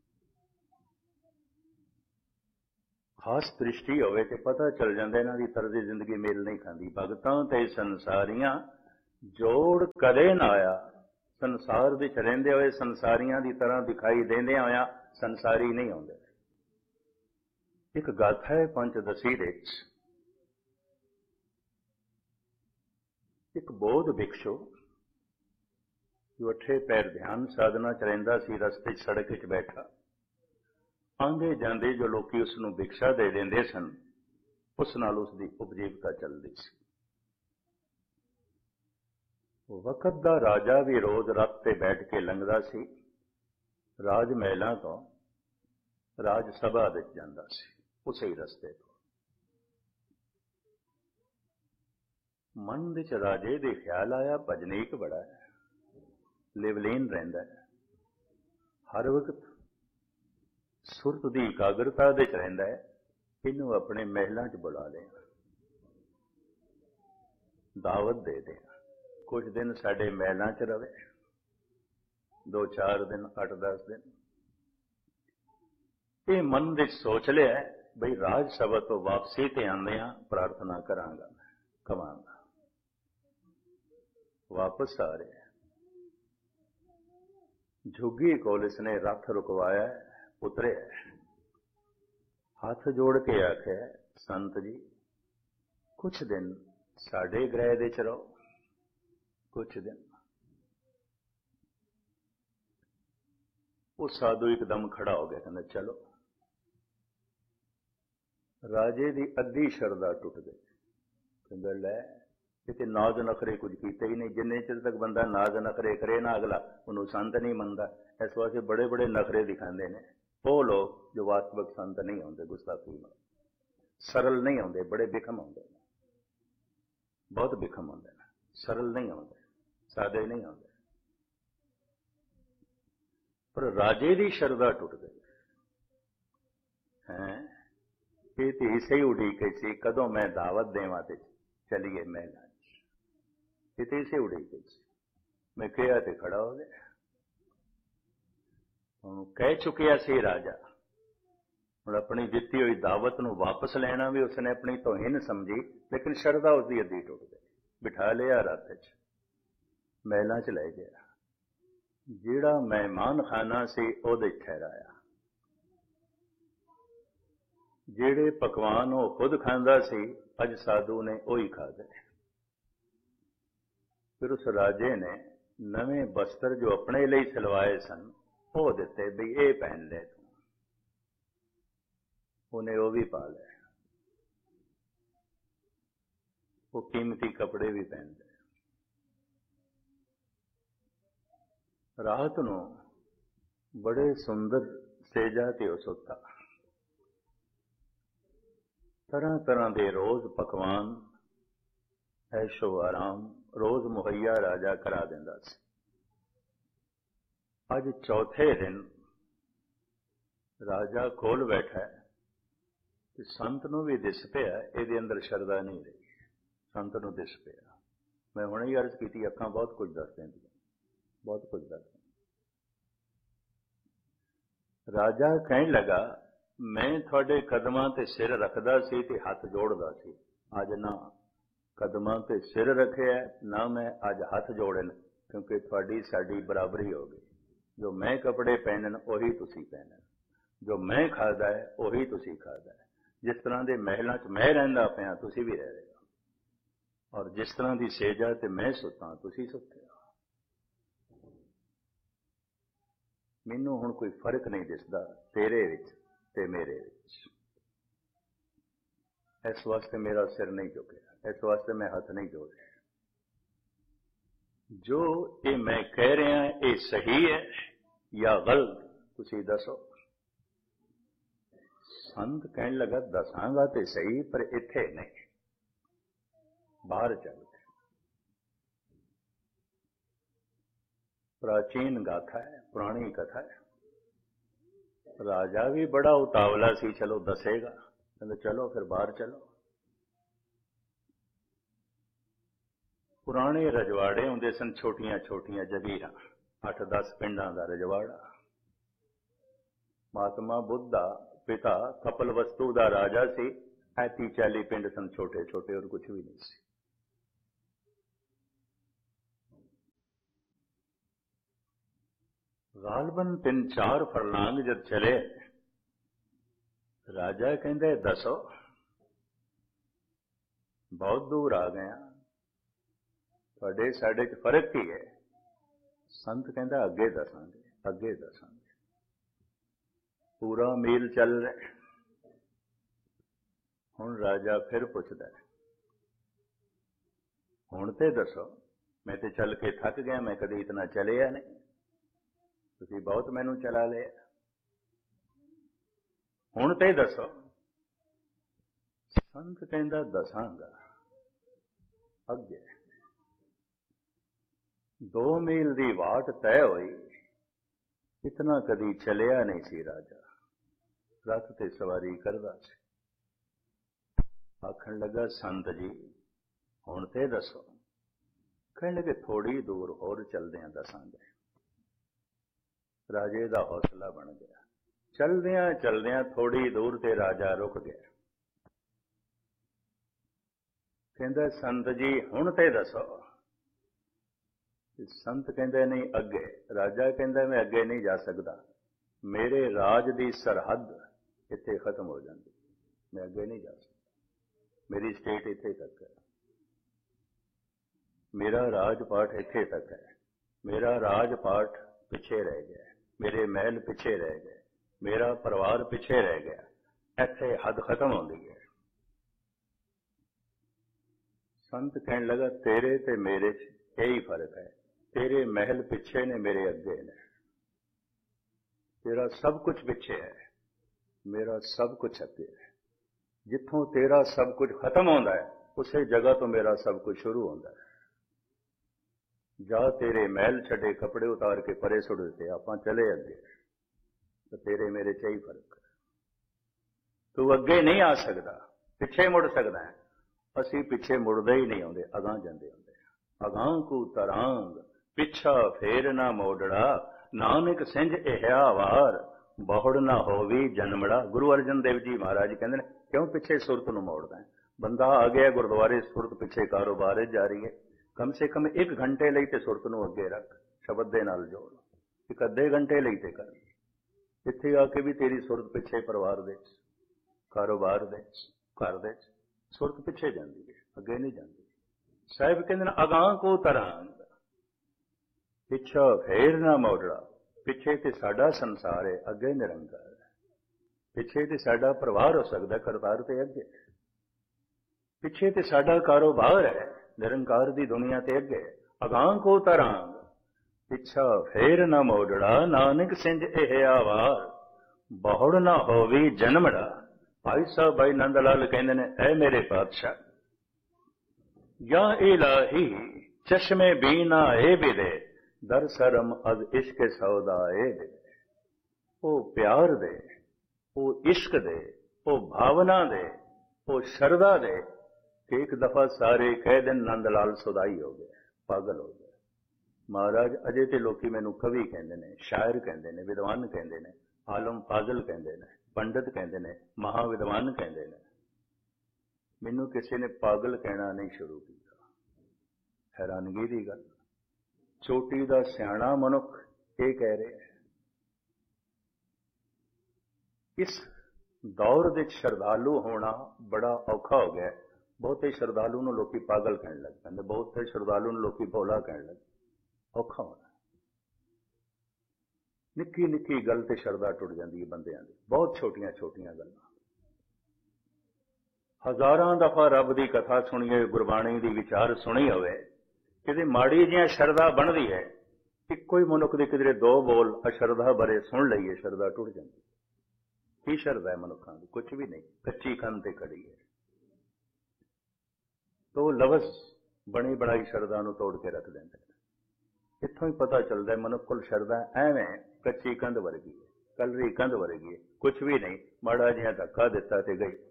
ਖਾਸ ਦ੍ਰਿਸ਼ਟੀ ਹੋਵੇ ਤੇ ਪਤਾ ਚੱਲ ਜਾਂਦਾ ਇਹਨਾਂ ਦੀ ਤਰਜ਼ ਜ਼ਿੰਦਗੀ ਮੇਲ ਨਹੀਂ ਖਾਂਦੀ। ਭਗਤਾਂ ਤੇ ਸੰਸਾਰੀਆਂ ਜੋੜ ਕਦੇ ਨਾ ਆਇਆ। ਸੰਸਾਰ ਵਿੱਚ ਰਹਿੰਦੇ ਹੋਏ ਸੰਸਾਰੀਆਂ ਦੀ ਤਰ੍ਹਾਂ ਦਿਖਾਈ ਦਿੰਦਿਆਂ ਹੋਇਆਂ ਸੰਸਾਰੀ ਨਹੀਂ ਆਉਂਦੇ। ਇੱਕ ਗਾਥਾ ਹੈ ਪੰਚਦਸੀ ਵਿੱਚ, ਇੱਕ ਬੋਧ ਭਿਕਸ਼ੂ ਜੋ 8 ਪੈਰ ਧਿਆਨ ਸਾਧਨਾ ਚ ਰਹਿੰਦਾ ਸੀ, ਰਸਤੇ 'ਚ ਸੜਕ 'ਚ ਬੈਠਾ, ਆਉਂਦੇ ਜਾਂਦੇ ਜੋ ਲੋਕੀ ਉਸ ਨੂੰ ਭਿਕਸ਼ਾ ਦੇ ਦਿੰਦੇ ਸਨ, ਉਸ ਨਾਲ ਉਸ ਦੀ ਉਪਜੀਵਕਾ ਚੱਲਦੀ ਸੀ। ਵਕਤ ਦਾ ਰਾਜਾ ਵੀ ਰੋਜ਼ ਰੱਥ ਤੇ ਬੈਠ ਕੇ ਲੰਘਦਾ ਸੀ, ਰਾਜ ਮਹਿਲਾਂ ਤੋਂ ਰਾਜ ਸਭਾ ਵਿੱਚ ਜਾਂਦਾ ਸੀ, ਉਸੇ ਹੀ ਰਸਤੇ ਤੋਂ। ਮਨ ਵਿੱਚ ਰਾਜੇ ਦੇ ਖਿਆਲ ਆਇਆ, ਭਜਨੀਕ ਬੜਾ ਹੈ, ਲਿਵਲੀਨ ਰਹਿੰਦਾ ਹੈ, ਹਰ ਵਕਤ ਸੁਰਤ ਦੀ ਇਕਾਗਰਤਾ ਵਿੱਚ ਰਹਿੰਦਾ ਹੈ, ਇਹਨੂੰ ਆਪਣੇ ਮਹਿਲਾਂ 'ਚ ਬੁਲਾ ਲਿਆ, ਦਾਵਤ ਦੇ ਦੇ, ਕੁਝ ਦਿਨ ਸਾਡੇ ਮਹਿਲਾਂ 'ਚ ਰਵੇ, 2-4 ਦਿਨ, 8-10 ਦਿਨ। ਇਹ ਮਨ ਵਿੱਚ ਸੋਚ ਲਿਆ ਬਈ ਰਾਜ ਸਭਾ ਤੋਂ ਵਾਪਸੀ ਤੇ ਆਉਂਦਿਆਂ ਪ੍ਰਾਰਥਨਾ ਕਰਾਂਗਾ, ਕਵਾਂਗਾ। ਵਾਪਸ ਆ ਰਿਹਾ, ਝੁੱਗੀ ਕੋਲ ਇਸਨੇ ਰੱਥ ਰੁਕਵਾਇਆ, ਉਤਰਿਆ, ਹੱਥ ਜੋੜ ਕੇ ਆਖਿਆ, ਸੰਤ ਜੀ ਕੁਛ ਦਿਨ ਸਾਡੇ ਗ੍ਰਹਿ ਦੇ 'ਚ ਰਹੋ, ਕੁਛ ਦਿਨ। ਉਹ ਸਾਧੂ ਇੱਕਦਮ ਖੜਾ ਹੋ ਗਿਆ, ਕਹਿੰਦਾ ਚਲੋ। ਰਾਜੇ ਦੀ ਅੱਧੀ ਸ਼ਰਧਾ ਟੁੱਟ ਗਈ, ਕਹਿੰਦਾ ਲੈ ਇਹ ਤੇ ਨਾਜ਼ ਨਖਰੇ ਕੁਝ ਕੀਤੇ ਹੀ ਨਹੀਂ। ਜਿੰਨੇ ਚਿਰ ਤੱਕ ਬੰਦਾ ਨਾਜ਼ ਨਖਰੇ ਕਰੇ ਨਾ, ਅਗਲਾ ਉਹਨੂੰ ਸੰਤ ਨਹੀਂ ਮੰਨਦਾ। ਇਸ ਵਾਸਤੇ ਬੜੇ ਬੜੇ ਨਖਰੇ ਦਿਖਾਉਂਦੇ ਨੇ ਉਹ ਲੋਕ ਜੋ ਵਾਸਤਵਿਕ ਸੰਤ ਨਹੀਂ ਹੁੰਦੇ, ਗੁਸਤਾਖੀ ਨਾਲ ਸਰਲ ਨਹੀਂ ਹੁੰਦੇ, ਬੜੇ ਬਿਖਮ ਹੁੰਦੇ ਨੇ, ਬਹੁਤ ਬਿਖਮ ਹੁੰਦੇ ਨੇ, ਸਰਲ ਨਹੀਂ ਹੁੰਦੇ, ਸਾਦੇ ਨਹੀਂ ਹੁੰਦੇ। ਪਰ ਰਾਜੇ ਦੀ ਸ਼ਰਧਾ ਟੁੱਟ ਗਈ ਹੈ। ਇਹ ਤੇ ਇਸੇ ਹੀ ਉਡੀਕ ਸੀ, ਕਦੋਂ ਮੈਂ ਦਾਵਤ ਦੇਵਾਂ ਤੇ ਚਲੀਏ ਮਹਿਲਾਂ 'ਚ। ਇਹ ਤੇ ਇਸੇ ਉਡੀਕ ਸੀ, ਮੈਂ ਕਿਹਾ ਤੇ ਖੜਾ ਹੋ ਗਿਆ। ਉਹਨੂੰ ਕਹਿ ਚੁੱਕਿਆ ਸੀ ਰਾਜਾ, ਹੁਣ ਆਪਣੀ ਦਿੱਤੀ ਹੋਈ ਦਾਵਤ ਨੂੰ ਵਾਪਸ ਲੈਣਾ ਵੀ ਉਸਨੇ ਆਪਣੀ ਤੋਹੀਨ ਸਮਝੀ, ਲੇਕਿਨ ਸ਼ਰਧਾ ਉਸਦੀ ਅੱਧੀ ਟੁੱਟ ਗਈ। ਬਿਠਾ ਲਿਆ ਰੱਥ 'ਚ, ਮਹਿਲਾਂ 'ਚ ਲੈ ਗਿਆ। ਜਿਹੜਾ ਮਹਿਮਾਨ ਖਾਨਾ ਸੀ ਉਹਦੇ ਠਹਿਰਾਇਆ, ਜਿਹੜੇ ਪਕਵਾਨ ਉਹ ਖੁਦ ਖਾਂਦਾ ਸੀ ਅੱਜ ਸਾਧੂ ਨੇ ਉਹੀ ਖਾਦੇ। ਫਿਰ ਉਸ ਰਾਜੇ ਨੇ ਨਵੇਂ ਬਸਤਰ ਜੋ ਆਪਣੇ ਲਈ ਸਿਲਵਾਏ ਸਨ ਉਹ ਦਿੱਤੇ, ਵੀ ਇਹ ਪਹਿਨ ਲੈ ਤੂੰ। ਉਹਨੇ ਉਹ ਵੀ ਪਾ ਲਏ, ਉਹ ਕੀਮਤੀ ਕੱਪੜੇ ਵੀ ਪਹਿਨ ਲਏ। ਰਾਤ ਨੂੰ ਬੜੇ ਸੁੰਦਰ ਸੇਜਾ ਤੇ ਉਹ ਸੁੱਤਾ। ਤਰ੍ਹਾਂ ਤਰ੍ਹਾਂ ਦੇ ਰੋਜ਼ ਪਕਵਾਨ, ਐਸ਼ੋ ਆਰਾਮ ਰੋਜ਼ ਮੁਹੱਈਆ ਰਾਜਾ ਕਰਾ ਦਿੰਦਾ ਸੀ। ਅੱਜ ਚੌਥੇ ਦਿਨ ਰਾਜਾ ਕੋਲ ਬੈਠਾ ਤੇ ਸੰਤ ਨੂੰ ਵੀ ਦਿਸ ਪਿਆ ਇਹਦੇ ਅੰਦਰ ਸ਼ਰਧਾ ਨਹੀਂ ਰਹੀ। ਸੰਤ ਨੂੰ ਦਿਸ ਪਿਆ, ਮੈਂ ਹੁਣੇ ਹੀ ਅਰਜ਼ ਕੀਤੀ, ਅੱਖਾਂ ਬਹੁਤ ਕੁਝ ਦੱਸ ਦਿੰਦੀਆਂ, ਬਹੁਤ ਕੁਝ ਦੱਸ। ਰਾਜਾ ਕਹਿਣ ਲੱਗਾ, ਮੈਂ ਤੁਹਾਡੇ ਕਦਮਾਂ ਤੇ ਸਿਰ ਰੱਖਦਾ ਸੀ ਤੇ ਹੱਥ ਜੋੜਦਾ ਸੀ, ਅੱਜ ਨਾ ਕਦਮਾਂ ਤੇ ਸਿਰ ਰੱਖਿਆ ਨਾ ਮੈਂ ਅੱਜ ਹੱਥ ਜੋੜਨ, ਕਿਉਂਕਿ ਤੁਹਾਡੀ ਸਾਡੀ ਬਰਾਬਰੀ ਹੋ ਗਈ। ਜੋ ਮੈਂ ਕੱਪੜੇ ਪਹਿਨਣ ਉਹੀ ਤੁਸੀਂ ਪਹਿਨਣ, ਜੋ ਮੈਂ ਖਾਦਾ ਹੈ ਉਹੀ ਤੁਸੀਂ ਖਾਦਾ ਹੈ। ਜਿਸ ਤਰ੍ਹਾਂ ਦੇ ਮਹਿਲਾਂ 'ਚ ਮੈਂ ਰਹਿੰਦਾ ਪਿਆ ਤੁਸੀਂ ਵੀ ਰਹਿ ਰਹੇ ਹੋ, ਔਰ ਜਿਸ ਤਰ੍ਹਾਂ ਦੀ ਸੇਜਾ ਤੇ ਮੈਂ ਸੁੱਤਾ ਤੁਸੀਂ ਸੁੱਤੇ ਹੋ। ਮੈਨੂੰ ਹੁਣ ਕੋਈ ਫਰਕ ਨਹੀਂ ਦਿਸਦਾ ਤੇਰੇ ਵਿੱਚ ਤੇ ਮੇਰੇ ਵਿੱਚ। ਇਸ ਵਾਸਤੇ ਮੇਰਾ ਸਿਰ ਨਹੀਂ ਝੁਕਿਆ, ਇਸ ਵਾਸਤੇ ਮੈਂ ਹੱਥ ਨਹੀਂ ਜੋੜਿਆ। ਜੋ ਇਹ ਮੈਂ ਕਹਿ ਰਿਹਾ ਇਹ ਸਹੀ ਹੈ ਜਾਂ ਗਲਤ, ਤੁਸੀਂ ਦੱਸੋ। ਸੰਤ ਕਹਿਣ ਲੱਗਾ, ਦੱਸਾਂਗਾ ਤੇ ਸਹੀ, ਪਰ ਇੱਥੇ ਨਹੀਂ, ਬਾਹਰ ਚੱਲ ਕੇ। ਪ੍ਰਾਚੀਨ ਗਾਥਾ ਹੈ, ਪੁਰਾਣੀ ਕਥਾ ਹੈ। ਰਾਜਾ ਵੀ ਬੜਾ ਉਤਾਵਲਾ ਸੀ, ਚਲੋ ਦੱਸੇਗਾ, ਕਹਿੰਦੇ ਚਲੋ ਫਿਰ ਬਾਹਰ ਚਲੋ। ਪੁਰਾਣੇ ਰਜਵਾੜੇ ਹੁੰਦੇ ਸਨ, ਛੋਟੀਆਂ ਛੋਟੀਆਂ ਜਗੀਰਾਂ, 8-10 ਪਿੰਡਾਂ ਦਾ ਰਜਵਾੜਾ। ਮਹਾਤਮਾ ਬੁੱਧ ਦਾ ਪਿਤਾ ਕਪਿਲਵਸਤੂ ਦਾ ਰਾਜਾ ਸੀ। 35-40 ਪਿੰਡ ਸਨ, ਛੋਟੇ ਛੋਟੇ, ਔਰ ਕੁਛ ਵੀ ਨਹੀਂ ਸੀ। ਗਾਲਬਨ 3-4 ਫਰਲਾਂਗ ਜਦ ਚਲੇ, ਰਾਜਾ ਕਹਿੰਦੇ ਦੱਸੋ ਬਹੁਤ ਦੂਰ ਆ ਗਏ, ਤੁਹਾਡੇ ਸਾਡੇ ਚ ਫਰਕ ਕੀ ਹੈ? ਸੰਤ ਕਹਿੰਦਾ ਅੱਗੇ ਦੱਸਾਂਗੇ, ਅੱਗੇ ਦੱਸਾਂਗੇ। ਪੂਰਾ ਮੀਲ ਚੱਲ ਰਿਹਾ। ਹੁਣ ਰਾਜਾ ਫਿਰ ਪੁੱਛਦਾ, ਹੁਣ ਤੇ ਦੱਸੋ, ਮੈਂ ਤੇ ਚੱਲ ਕੇ ਥੱਕ ਗਿਆ, ਮੈਂ ਕਦੇ ਇਤਨਾ ਚਲਿਆ ਨਹੀਂ, ਤੁਸੀਂ ਬਹੁਤ ਮੈਨੂੰ ਚਲਾ ਲਿਆ, ਹੁਣ ਤੇ ਦੱਸੋ। ਸੰਤ ਕਹਿੰਦਾ ਦੱਸਾਂਗਾ ਅੱਗੇ। 2 ਮੀਲ ਦੀ ਵਾਟ ਤੈਅ ਹੋਈ, ਇਤਨਾ ਕਦੀ ਚਲਿਆ ਨਹੀਂ ਸੀ ਰਾਜਾ। ਰੱਥ ਤੇ ਸਵਾਰੀ ਕਰਦਾ ਸੀ। ਆਖਣ ਲੱਗਾ ਸੰਤ ਜੀ ਹੁਣ ਤੇ ਦੱਸੋ। ਕਹਿਣ ਲੱਗੇ ਥੋੜੀ ਦੂਰ ਹੋਰ ਚਲਦਿਆਂ ਦੱਸਾਂਗੇ। ਰਾਜੇ ਦਾ ਹੌਸਲਾ ਬਣ ਗਿਆ। ਚਲਦਿਆਂ ਚਲਦਿਆਂ ਥੋੜੀ ਦੂਰ ਤੇ ਰਾਜਾ ਰੁਕ ਗਿਆ। ਕਹਿੰਦਾ ਸੰਤ ਜੀ ਹੁਣ ਤੇ ਦੱਸੋ। ਸੰਤ ਕਹਿੰਦੇ ਨਹੀਂ ਅੱਗੇ। ਰਾਜਾ ਕਹਿੰਦਾ ਮੈਂ ਅੱਗੇ ਨਹੀਂ ਜਾ ਸਕਦਾ, ਮੇਰੇ ਰਾਜ ਦੀ ਸਰਹੱਦ ਇੱਥੇ ਖਤਮ ਹੋ ਜਾਂਦੀ, ਮੈਂ ਅੱਗੇ ਨਹੀਂ ਜਾ ਸਕਦਾ, ਮੇਰੀ ਸਟੇਟ ਇੱਥੇ ਤੱਕ ਹੈ, ਮੇਰਾ ਰਾਜ ਪਾਠ ਇੱਥੇ ਤੱਕ ਹੈ, ਮੇਰਾ ਰਾਜ ਪਾਠ ਪਿੱਛੇ ਰਹਿ ਗਿਆ, ਮੇਰੇ ਮਹਿਲ ਪਿੱਛੇ ਰਹਿ ਗਏ, ਮੇਰਾ ਪਰਿਵਾਰ ਪਿੱਛੇ ਰਹਿ ਗਿਆ, ਇੱਥੇ ਹੱਦ ਖਤਮ ਹੁੰਦੀ ਹੈ। ਸੰਤ ਕਹਿਣ ਲੱਗਾ ਤੇਰੇ ਤੇ ਮੇਰੇ 'ਚ ਇਹੀ ਫਰਕ ਹੈ, ਤੇਰੇ ਮਹਿਲ ਪਿੱਛੇ ਨੇ, ਮੇਰੇ ਅੱਗੇ ਨੇ, ਤੇਰਾ ਸਭ ਕੁਝ ਪਿੱਛੇ ਹੈ, ਮੇਰਾ ਸਭ ਕੁਝ ਅੱਗੇ ਹੈ। ਜਿੱਥੋਂ ਤੇਰਾ ਸਭ ਕੁਝ ਖਤਮ ਹੁੰਦਾ ਹੈ ਉਸੇ ਜਗ੍ਹਾ ਤੋਂ ਮੇਰਾ ਸਭ ਕੁਝ ਸ਼ੁਰੂ ਹੁੰਦਾ ਹੈ। ਜਾ ਤੇਰੇ ਮਹਿਲ ਛੱਡੇ, ਕੱਪੜੇ ਉਤਾਰ ਕੇ ਪਰੇ ਸੁੱਟ ਦਿੱਤੇ, ਆਪਾਂ ਚਲੇ ਅੱਗੇ। ਤਾਂ ਤੇਰੇ ਮੇਰੇ 'ਚ ਹੀ ਫਰਕ ਹੈ। ਤੂੰ ਅੱਗੇ ਨਹੀਂ ਆ ਸਕਦਾ, ਪਿੱਛੇ ਮੁੜ ਸਕਦਾ ਹੈ, ਅਸੀਂ ਪਿੱਛੇ ਮੁੜਦੇ ਹੀ ਨਹੀਂ ਆਉਂਦੇ, ਅਗਾਂਹ ਜਾਂਦੇ ਹੁੰਦੇ। ਅਗਾਂਹ ਕੂ ਤਰਾਂਗ ਪਿੱਛਾ ਫੇਰ ਨਾ ਮੋੜੜਾ, ਨਾਨਕ ਸਿੰਝ ਇਹਿਆ ਵਾਰ ਬਹੁੜ ਨਾ ਹੋਵੀ ਜਨਮੜਾ। ਗੁਰੂ ਅਰਜਨ ਦੇਵ ਜੀ ਮਹਾਰਾਜ ਕਹਿੰਦੇ ਨੇ ਕਿਉਂ ਪਿੱਛੇ ਸੁਰਤ ਨੂੰ ਮੋੜਦਾ ਹੈ? ਬੰਦਾ ਆ ਗਿਆ ਗੁਰਦੁਆਰੇ, ਸੁਰਤ ਪਿੱਛੇ ਕਾਰੋਬਾਰ ਜਾ ਰਹੀ ਹੈ, ਕਮ ਸੇ ਕਮ 1 ਘੰਟੇ ਲਈ ਤੇ ਸੁਰਤ ਨੂੰ ਅੱਗੇ ਰੱਖ, ਸ਼ਬਦ ਦੇ ਨਾਲ ਜੋੜ, 1 ਅੱਧੇ ਘੰਟੇ ਲਈ ਤੇ ਕਰ। ਇੱਥੇ ਆ ਕੇ ਵੀ ਤੇਰੀ ਸੁਰਤ ਪਿੱਛੇ, ਪਰਿਵਾਰ ਦੇ ਵਿੱਚ, ਕਾਰੋਬਾਰ ਦੇ ਵਿੱਚ, ਘਰ ਦੇ ਵਿੱਚ ਸੁਰਤ ਪਿੱਛੇ ਜਾਂਦੀ ਹੈ, ਅੱਗੇ ਨਹੀਂ ਜਾਂਦੀ। ਸਾਹਿਬ ਕਹਿੰਦੇ ਨੇ ਅਗਾਂਹ ਕੋ ਤਰਾਂਗ ਪਿੱਛਾ ਫੇਰ ਨਾ ਮੋੜੜਾ। ਪਿੱਛੇ ਤੇ ਸਾਡਾ ਸੰਸਾਰ ਹੈ, ਅੱਗੇ ਨਿਰੰਕਾਰ ਹੈ। ਪਿੱਛੇ ਤੇ ਸਾਡਾ ਪਰਿਵਾਰ ਹੋ ਸਕਦਾ, ਕਰਤਾਰ ਤੇ ਅੱਗੇ। ਪਿੱਛੇ ਤੇ ਸਾਡਾ ਕਾਰੋਬਾਰ ਹੈ, ਨਿਰੰਕਾਰ ਦੀ ਦੁਨੀਆ ਤੇ ਅੱਗੇ। ਅਗਾਂਹ ਕੋ ਤਰਾਂਗ ਪਿੱਛਾ ਫੇਰ ਨਾ ਮੋੜੜਾ, ਨਾਨਕ ਸਿੰਝ ਇਹਿਆ ਵਾਰ ਬਹੁੜ ਨਾ ਹੋਵੀ ਜਨਮੜਾ। ਭਾਈ ਸਾਹਿਬ ਭਾਈ ਨੰਦ ਲਾਲ ਕਹਿੰਦੇ ਨੇ ਐ ਮੇਰੇ ਪਾਤਸ਼ਾਹ, ਜਾਂ ਇਲਾਹੀ ਚਸ਼ਮੇ ਬੀਨਾ ਏ ਬਿਦੇ, ਦਰ ਸਰਮ ਅਦ ਇਸ਼ਕ ਸੌਦਾ ਏ ਬਿਦੇ। ਉਹ ਪਿਆਰ ਦੇ, ਉਹ ਇਸ਼ਕ ਦੇ, ਉਹ ਭਾਵਨਾ ਦੇ, ਉਹ ਸ਼ਰਧਾ ਦੇ ਕਿ ਇੱਕ ਦਫਾ ਸਾਰੇ ਕਹਿ ਦੇਣ ਨੰਦ ਲਾਲ ਸੁਦਾਈ ਹੋ ਗਏ, ਪਾਗਲ ਹੋ ਗਏ। ਮਹਾਰਾਜ ਅਜੇ ਤੇ ਲੋਕੀ ਮੈਨੂੰ ਕਵੀ ਕਹਿੰਦੇ ਨੇ, ਸ਼ਾਇਰ ਕਹਿੰਦੇ ਨੇ, ਵਿਦਵਾਨ ਕਹਿੰਦੇ ਨੇ, ਆਲਮ ਫਾਜ਼ਲ ਕਹਿੰਦੇ ਨੇ, ਪੰਡਤ ਕਹਿੰਦੇ ਨੇ, ਮਹਾਵਿਦਵਾਨ ਕਹਿੰਦੇ ਨੇ। ਮੈਨੂੰ ਕਿਸੇ ਨੇ ਪਾਗਲ ਕਹਿਣਾ ਨਹੀਂ ਸ਼ੁਰੂ ਕੀਤਾ। ਹੈਰਾਨਗੀ ਦੀ ਗੱਲ, ਚੋਟੀ ਦਾ ਸਿਆਣਾ ਮਨੁੱਖ ਇਹ ਕਹਿ ਰਿਹਾ ਹੈ। ਇਸ ਦੌਰ ਦੇ ਸ਼ਰਧਾਲੂ ਹੋਣਾ ਬੜਾ ਔਖਾ ਹੋ ਗਿਆ। ਬਹੁਤੇ ਸ਼ਰਧਾਲੂ ਨੂੰ ਲੋਕੀ ਪਾਗਲ ਕਹਿਣ ਲੱਗ ਪੈਂਦੇ, ਬਹੁਤੇ ਸ਼ਰਧਾਲੂ ਨੂੰ ਲੋਕੀ ਭੋਲਾ ਕਹਿਣ ਲੱਗ। ਔਖਾ ਹੋਣਾ, ਨਿੱਕੀ ਨਿੱਕੀ ਗੱਲ ਤੇ ਸ਼ਰਧਾ ਟੁੱਟ ਜਾਂਦੀ ਹੈ ਬੰਦਿਆਂ ਦੀ, ਬਹੁਤ ਛੋਟੀਆਂ ਛੋਟੀਆਂ ਗੱਲਾਂ। ਹਜ਼ਾਰਾਂ ਦਫਾ ਰੱਬ ਦੀ ਕਥਾ ਸੁਣੀਏ, ਗੁਰਬਾਣੀ ਦੀ ਵਿਚਾਰ ਸੁਣੀ ਹੋਵੇ, ਕਿਤੇ ਮਾੜੀ ਜਿਹਾ ਸ਼ਰਧਾ ਬਣਦੀ ਹੈ, ਇੱਕੋ ਹੀ ਮਨੁੱਖ ਦੇ ਕਿਧਰੇ 2 ਬੋਲ ਅਸ਼ਰਧਾ ਬਾਰੇ ਸੁਣ ਲਈਏ, ਸ਼ਰਧਾ ਟੁੱਟ ਜਾਂਦੀ। ਕੀ ਸ਼ਰਧਾ ਹੈ ਮਨੁੱਖਾਂ ਦੀ? ਕੁਝ ਵੀ ਨਹੀਂ, ਕੱਚੀ ਕੰਧ ਤੇ ਖੜੀ ਹੈ। ਤੋ ਲਫ਼ਜ਼ ਬਣੀ ਬਣਾਈ ਸ਼ਰਧਾ ਨੂੰ ਤੋੜ ਕੇ ਰੱਖ ਦਿੰਦੇ ਨੇ। ਇੱਥੋਂ ਹੀ ਪਤਾ ਚੱਲਦਾ ਮਨੁੱਖ ਕੋਲ ਸ਼ਰਧਾ ਐਵੇਂ ਕੱਚੀ ਕੰਧ ਵਰਗੀ ਹੈ, ਕਲਰੀ ਕੰਧ ਵਰਗੀ ਹੈ, ਕੁਝ ਵੀ ਨਹੀਂ, ਮਾੜਾ ਜਿਹਾ ਧੱਕਾ ਦਿੱਤਾ ਤੇ ਗਈ।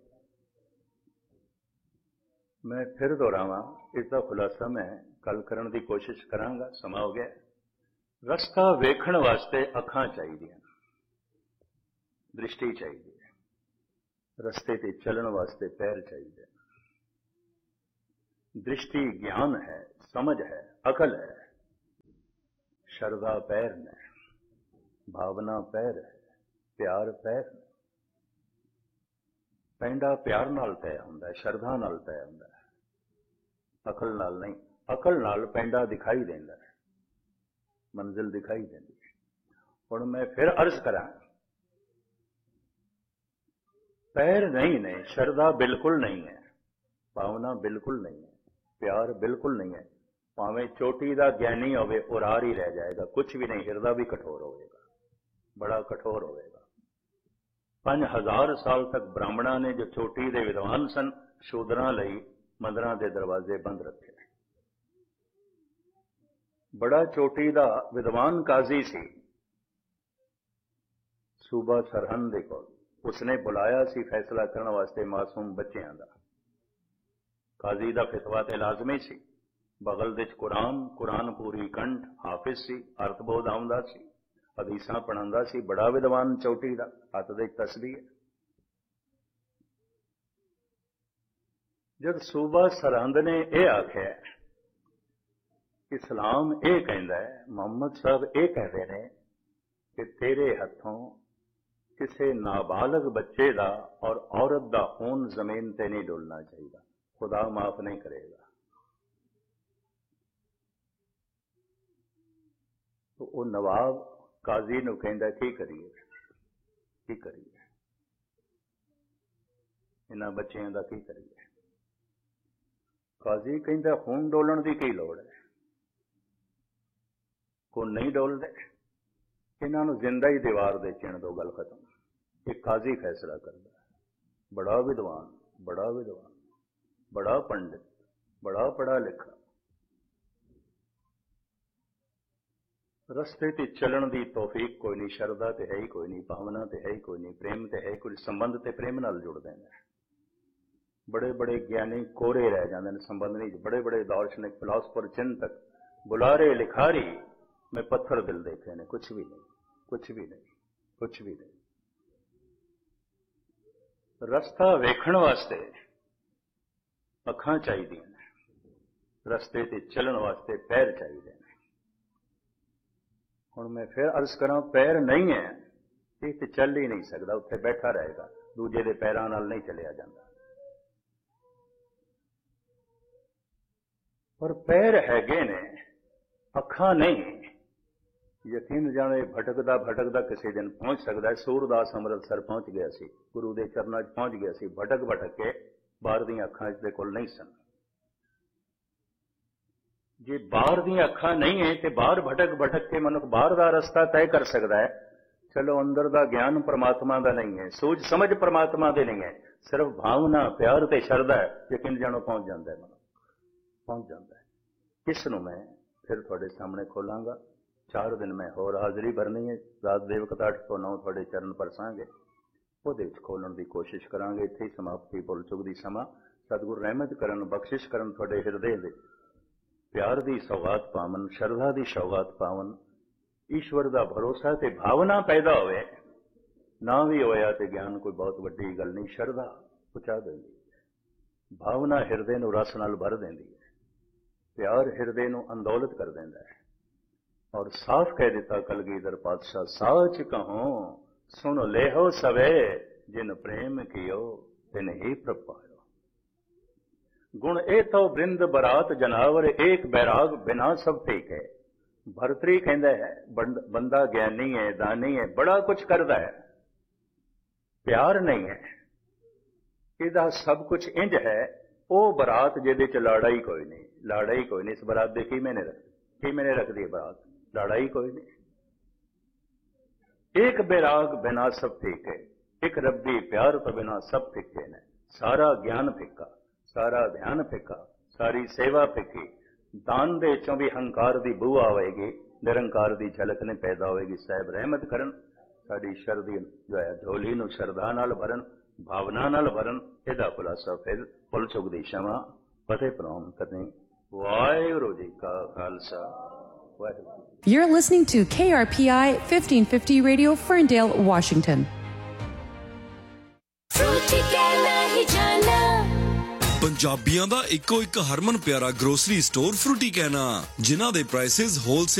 ਮੈਂ ਫਿਰ ਦੁਹਰਾਵਾਂ, ਇਸ ਦਾ ਖੁਲਾਸਾ ਮੈਂ ਕੱਲ ਕਰਨ ਦੀ ਕੋਸ਼ਿਸ਼ ਕਰਾਂਗਾ, ਸਮਾਂ ਹੋ ਗਿਆ। ਰਸਤਾ ਵੇਖਣ ਵਾਸਤੇ ਅੱਖਾਂ ਚਾਹੀਦੀਆਂ, ਦ੍ਰਿਸ਼ਟੀ ਚਾਹੀਦੀ ਹੈ। ਰਸਤੇ ਤੇ ਚੱਲਣ ਵਾਸਤੇ ਪੈਰ ਚਾਹੀਦੇ। दृष्टि ज्ञान है, समझ है, अकल है। श्रद्धा पैर ने, भावना पैर है, प्यार पैर ने। पैंडा प्यार नाल तय हुंदा है, श्रद्धा नाल तय हुंदा है, अकल नाल नहीं। अकल नाल पैंडा दिखाई देंदा है, मंजिल दिखाई देंदी है। हुण मैं फिर अर्ज करा, पैर नहीं ने, श्रद्धा बिल्कुल नहीं है, भावना बिल्कुल नहीं है, प्यार बिल्कुल नहीं है। भावें चोटी का ज्ञानी होवे उरार ही रह जाएगा, कुछ भी नहीं। हिरदा भी कठोर होगा, बड़ा कठोर होगा। 5000 साल तक ब्राह्मणा ने जो चोटी के विद्वान सन, शूदरां लई मंदिरां दे दरवाजे बंद रखे। बड़ा चोटी का विद्वान काजी सी, सूबा सरहंद दे कोल। उसने बुलाया सी फैसला करने वास्ते मासूम बच्चों का। काजी का फितवा तो लाजमी सी। बगल दे कुरान, कुरान पूरी कंठ, हाफिज सी, अर्थबोध आउंदा सी, हदीसां पढ़ांदा सी। बड़ा विद्वान चोटी का, हथ दे तस्बीह है। जब सूबा सरहंद ने यह आख्या, इस्लाम ये कहता है, मोहम्मद साहब ये कहते हैं कि तेरे हथों किसी नाबालग बच्चे का और औरत का खून जमीन ते नहीं डोलना चाहिए, खुदा माफ नहीं करेगा। तो वो नवाब काजी नूं कहंदा की करिए, की करिए, इन्हां बच्चियां दा की करिए। काजी कहंदा खून डोलण दी की लोड़ है, खून नहीं डोलदे, इन्हां नूं जिंदा ही दीवार दे चिण दो, गल खत्म। एक काजी फैसला करदा है। बड़ा विद्वान, बड़ा विद्वान, बड़ा पंडित, बड़ा पढ़ा लिखा। रस्ते ते चलन दी तौफीक कोई नहीं, श्रद्धा ते है ही कोई नहीं, भावना ते है ही कोई नहीं, प्रेम ते है कोई, संबंध ते प्रेम नाल जुड़दे हैं। बड़े बड़े ज्ञानी कोरे रह जाते हैं, संबंध नहीं। बड़े बड़े दार्शनिक, फिलासफर, चिंतक, बुलारे, लिखारी में पत्थर दिल देखे ने, कुछ भी नहीं, कुछ भी नहीं, कुछ भी नहीं। रस्ता वेखण वास्ते अखां चाहिए, रस्ते ते चलन वास्ते पैर चाहिए। हुण मैं फिर अर्ज करा, पैर नहीं है, ये तो चल ही नहीं सकता, उत्थे बैठा रहेगा, दूजे दे पैरां नाल नहीं चलिया जाता। पर पैर हैगे ने, अखां नहीं। यकीन जाने भटकदा भटकदा किसी दिन पहुंच सकता है। सूरदास अमृतसर पहुंच गया सी, गुरु के चरणों च पहुंच गया सी, भटक भटक के बाहर दी अखां इसदे कोल नहीं सन। जे बाहर दी अखां नहीं है तो बाहर भटक भटक के मनुख बाहर का रास्ता तय कर सकता है। चलो अंदर का ज्ञान परमात्मा का नहीं है, सूझ समझ परमात्मा दे नहीं है, सिर्फ भावना, प्यार ते श्रद्धा है, यकीन जानो पहुंच जाता है, मनुख पहुंच जाता है। इस नूं मैं फिर थोड़े सामने खोलांगा। 4 दिन में होर हाजरी भरनी है, रात देवकता 8 ਤੋਂ 9 थोड़े चरण परसांगे, ਉਹਦੇ ਵਿੱਚ खोलण की कोशिश करांगे। इत्थे ही समाप्ति भुल चुक दी समा। सतगुरु रहमत करन, बख्शिश करन, थोड़े हिरदे दे प्यार की सौगात पावन, श्रद्धा की सौगात पावन, ईश्वर का भरोसा ते भावना पैदा होवे। ना भी होया तो ज्ञान कोई बहुत वड्डी गल नहीं, श्रद्धा पहुंचा देंदी, भावना हिरदे नूं रस नाल भर देंदी है, प्यार हिरदे नूं अंदौलत कर देंदा है। और साफ कह दिता कलगीधर पातशाह, साच कहो सुन लेहो सवे, जिन प्रेम कियो तिन ही प्रभ पायो। गुण ए तो बृंद बरात जनावर, एक बैराग बिना सब ठीक है। भरतरी कहता है बंदा ज्ञानी है, दानी है, बड़ा कुछ करता है, प्यार नहीं है, इहदा सब कुछ इंज है। वो बरात जिहदे च लाड़ा ही कोई नहीं, लाड़ा ही कोई नहीं। इस बरात दे की मैंने रख दी बरात, लाड़ा ही कोई नहीं। एक बैराग बिना सब ठीक है, एक रब्बी प्यार तो बिना सब फिक्के ने। सारा ज्ञान फिक्का, सारा ध्यान फिक्का, सारी सेवा फिक्की। दान दे चों भी हंकार दी बू आवेगी, निरंकार दी झलक ने पैदा होएगी। साहब रहमत करन, साडी शरदी जो है ढोली नूं शरधा नाल भरन, भावना नाल भरन। इहदा खुलासा फिर भुल चुक दी क्षमा फतेह प्रणाम करनी। वाहिगुरू जी का Khalsa, Waheguru.
You're listening to KRPI 1550 Radio, Ferndale, Washington.
ਪੰਜਾਬੀਆਂ ਦਾ ਇੱਕੋ ਇੱਕ ਹਰਮਨ ਪਿਆਰਾ ਗਰੋਸਰੀ ਸਟੋਰ ਫਰੂਟੀ ਕਹਿਣਾ, ਜਿਨ੍ਹਾਂ ਦੇ ਪ੍ਰਾਈਸਿਸ ਹੋਲਸੇਲ